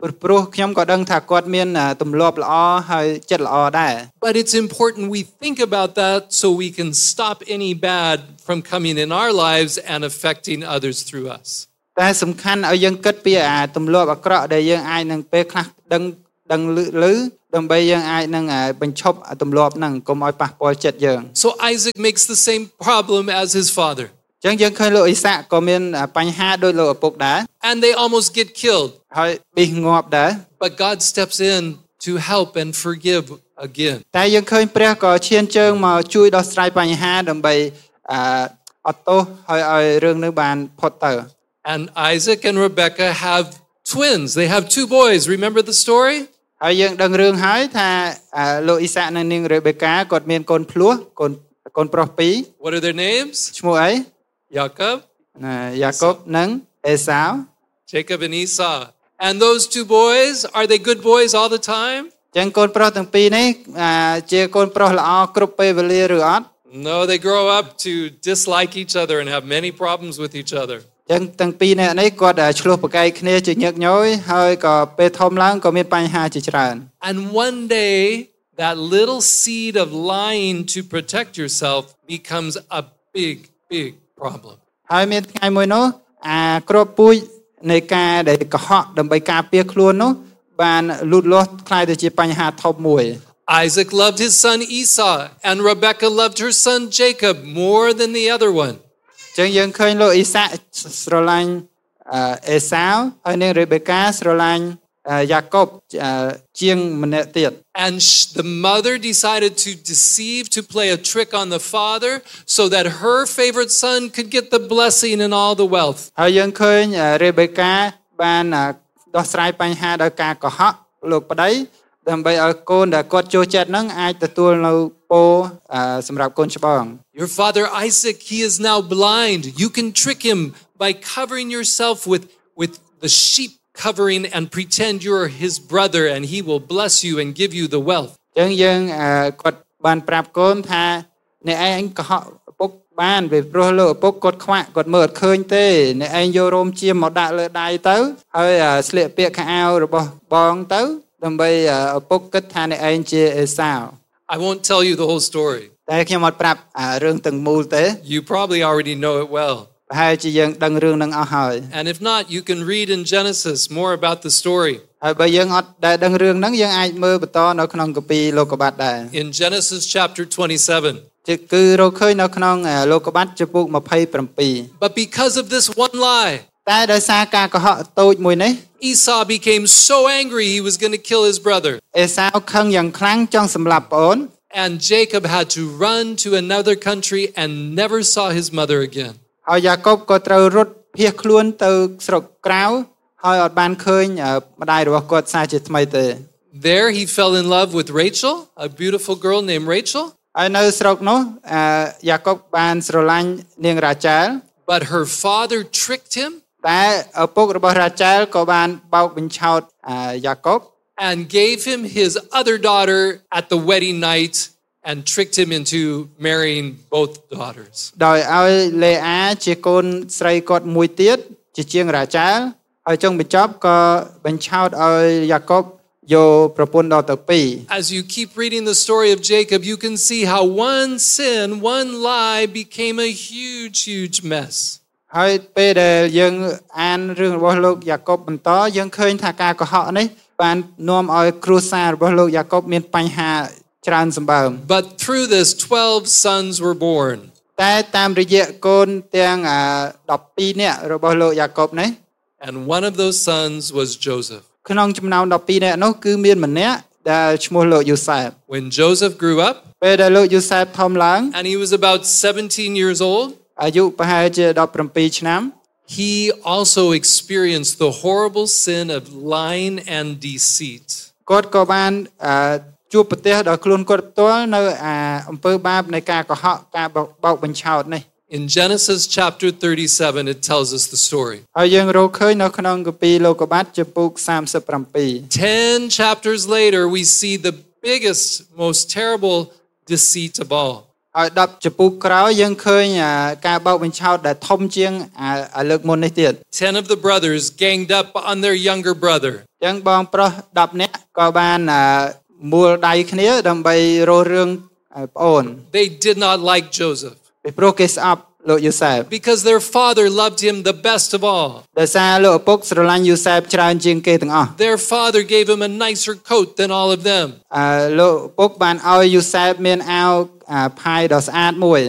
Speaker 5: ព្រោះខ្ញុំក៏ដឹងថាគាត់មានទម្លាប់ល្អហើយចិត្តល្អដែរ
Speaker 6: But it's important we think about that so we can stop any bad from coming in our lives and affecting others through us.
Speaker 5: តែសំខាន់ឲ្យយើងគិតពីអាទម្លាប់អាក្រក់ដែលយើងអាចនឹងពេលខ្លះដឹងដឹងលឺដើម្បីយើងអាចនឹងបញ្ឈប់ទម្លាប់ហ្នឹងកុំឲ្យប៉ះពាល់ចិត្តយើង
Speaker 6: So Isaac makes the same problem as his father.
Speaker 5: អញ្ចឹងយើងឃើញលោកអ៊ីសាក់ក៏មានបញ្ហាដូចលោកឪពុកដែរ
Speaker 6: And they almost get killed.
Speaker 5: ហើយប៊ីសងាប់ដែរ
Speaker 6: But God steps in to help and forgive again.
Speaker 5: តែយើងឃើញព្រះក៏ឈានជើងមកជួយដោះស្រាយបញ្ហាដើម្បីអអត់ទោសហើយឲ្យរឿងនេះបានផុតទៅ
Speaker 6: And Isaac and Rebekah have twins. They have two boys. Remember the story?
Speaker 5: ហើយយើងដឹងរឿងហើយថាលោកអ៊ីសាក់និងនាងរ៉េបេកាគាត់មានកូនភ្លោះកូនកូនប្រុសពីរ
Speaker 6: What are their names?
Speaker 5: ឈ្មោះអី
Speaker 6: Jacob,
Speaker 5: យ៉ាកុបនិងអេសាវ
Speaker 6: Jacob and Esau. And those two boys, are they good boys all the time?
Speaker 5: ចឹងកូនប្រុសទាំងពីរនេះជាកូនប្រុសល្អគ្រប់ពេលវេលាឬអត់
Speaker 6: No, they grow up to dislike each other and have many problems with each other.
Speaker 5: ចឹងទាំងពីរនាក់នេះគាត់ឆ្លោះប្រកែកគ្នាជាញឹកញយហើយក៏ពេលធំឡើងក៏មានបញ្ហាជាច្រើន
Speaker 6: And one day that little seed of lying to protect yourself becomes a big big problem.
Speaker 5: ហើយមានថ្ងៃមួយនោះអាគ្រាប់ពូជនៃការដែលកុហកដើម្បីការពារខ្លួននោះបានលូតលាស់ខ្លាយទៅជាបញ្ហាធំមួយ
Speaker 6: Isaac loved his son Esau and Rebekah loved her son Jacob more than the other one.
Speaker 5: ចឹងយើងឃើញលោកអ៊ីសាក់ស្រឡាញ់អេសាវហើយនាងរ៉េបេកាស្រឡាញ់យ៉ាកុបជាងម្នាក់ទៀត
Speaker 6: And the mother decided to deceive to play a trick on the father so that her favorite son could get the blessing and all the wealth.
Speaker 5: ហើយយើងឃើញរ៉េបេកាបានដោះស្រាយបញ្ហាដោយការកុហកលោកប្តីដើម្បីឲ្យកូនដែលគាត់ចូលចិត្តហ្នឹងអាចទទួលនៅពរសម្រាប់កូនច្បង
Speaker 6: Your father Isaac, he is now blind. You can trick him by covering yourself with with the sheep covering and pretend you're his brother and he will bless you and give you the wealth.
Speaker 5: ចឹងយើងគាត់បានប្រាប់កូនថាអ្នកឯងកុហកឪពុកបានពីព្រោះលោកឪពុកគាត់ខ្វាក់គាត់មើលអត់ឃើញទេអ្នកឯងយករោមជាមកដាក់លើដៃទៅហើយស្លៀកពាក់ខោអាវរបស់បងទៅដើម្បីឪពុកគិតថាអ្នកឯងជាអេសាវ
Speaker 6: I won't tell you the whole story.
Speaker 5: តែខ្ញុំអត់ប្រាប់រឿងទាំងមូលទេ
Speaker 6: You probably already know it well.
Speaker 5: ប្រហែលជាយើងដឹងរឿងហ្នឹងអស់ហើយ
Speaker 6: And if not, you can read in Genesis more about the story.
Speaker 5: ហើយបើយើងអត់ដែលដឹងរឿងហ្នឹងយើងអាចមើលបន្តនៅក្នុងគម្ពីរលោកុបាតដែរ
Speaker 6: In Genesis chapter twenty-seven.
Speaker 5: គឺរកឃើញនៅក្នុងលោកុបាតចំពុកยี่สิบเจ็ด
Speaker 6: But because of this one lie,
Speaker 5: តែដោយសារការកុហកតូចមួយនេះ
Speaker 6: Esau became so angry he was going to kill his brother.
Speaker 5: អេសាវខឹងយ៉ាងខ្លាំងចង់សម្លាប់ប្អូន
Speaker 6: And Jacob had to run to another country and never saw his mother again.
Speaker 5: ហើយយ៉ាកុបក៏ត្រូវរត់ភៀសខ្លួនទៅស្រុកក្រៅហើយអត់បានឃើញម្ដាយរបស់គាត់សារជាថ្មីទេ
Speaker 6: There he fell in love with Rachel, a beautiful girl named Rachel.
Speaker 5: ហើយនៅស្រុកនោះយ៉ាកុបបានស្រឡាញ់នាងរ៉ាចែល
Speaker 6: But her father tricked him
Speaker 5: តែឪពុរបស់រ៉ាចែលក៏បានបោកបញ្ឆោតយ៉ាកុប
Speaker 6: and gave him his other daughter at the wedding night and tricked him into marrying both daughters. ដោយឲ្យលេអាជាកូនស្រីគាត់មួយទៀតជាជាងរ៉ាចែលហើយចុងបញ្ចប់ក៏បញ្ឆោតឲ្យយ៉ាកុបយកប្រពន្ធដល់ទៅពីរ As you keep reading the story of Jacob, you can see how one sin, one lie became a huge huge mess. ហើយពេលដែលយើងអានរឿងរបស់លោកយ៉ាកុបបន្តយើងឃើញថាការកុហកនេះបាននាំឲ្យគ្រួសាររបស់លោកយ៉ាកុបមានបញ្ហាច្រើនសម្បើម But through this twelve sons were born. តែតាមរយៈកូនទាំងtwelveនាក់របស់លោកយ៉ាកុបនេះ And one of those sons was Joseph. ក្នុងចំណោមtwelveនាក់នោះគឺមានម្នាក់ដែលឈ្មោះលោកយូសែប When Joseph grew up, ពេលដែលលោកយូសែបធំឡើង and he was about seventeen years old, អាយុប្រហែលជាseventeenឆ្នាំ He also experienced the horrible sin of lying and deceit. គាត់ក៏បានជួបប្រទះដល់ខ្លួនគាត់ផ្ទាល់នៅអំពើបាបនៃការកុហកការបោកបញ្ឆោតនេះ In Genesis chapter thirty-seven it tells us the story. ហើយយើងរកឃើញនៅក្នុងគម្ពីរលោកុបាតចំពុកthirty-seven. ten chapters later we see the biggest most terrible deceit of all. ហើយtenចំពុកក្រោយយើងឃើញការបោកបញ្ឆោតដែលធំជាងលើកមុននេះទៀត Ten of the brothers ganged up on their younger brother. ចឹ
Speaker 5: ចឹងបងប្រុស10នាក់ក៏បានមូលដៃគ្នាដើម្បីរស់រឿងប្អូន
Speaker 6: They did not like Joseph.
Speaker 5: ពីព្រោះគេស្អប់លោកយូសែប
Speaker 6: Because their father loved him the best of all.
Speaker 5: ដោយសារលោកឪពុកស្រឡាញ់យូសែបច្រើនជាងគេទាំងអស់
Speaker 6: Their father gave him a nicer coat than all of them.
Speaker 5: អឺលោកឪពុកបានឲ្យយូសែបមានអាវផាយដ៏ស្អាតមួយ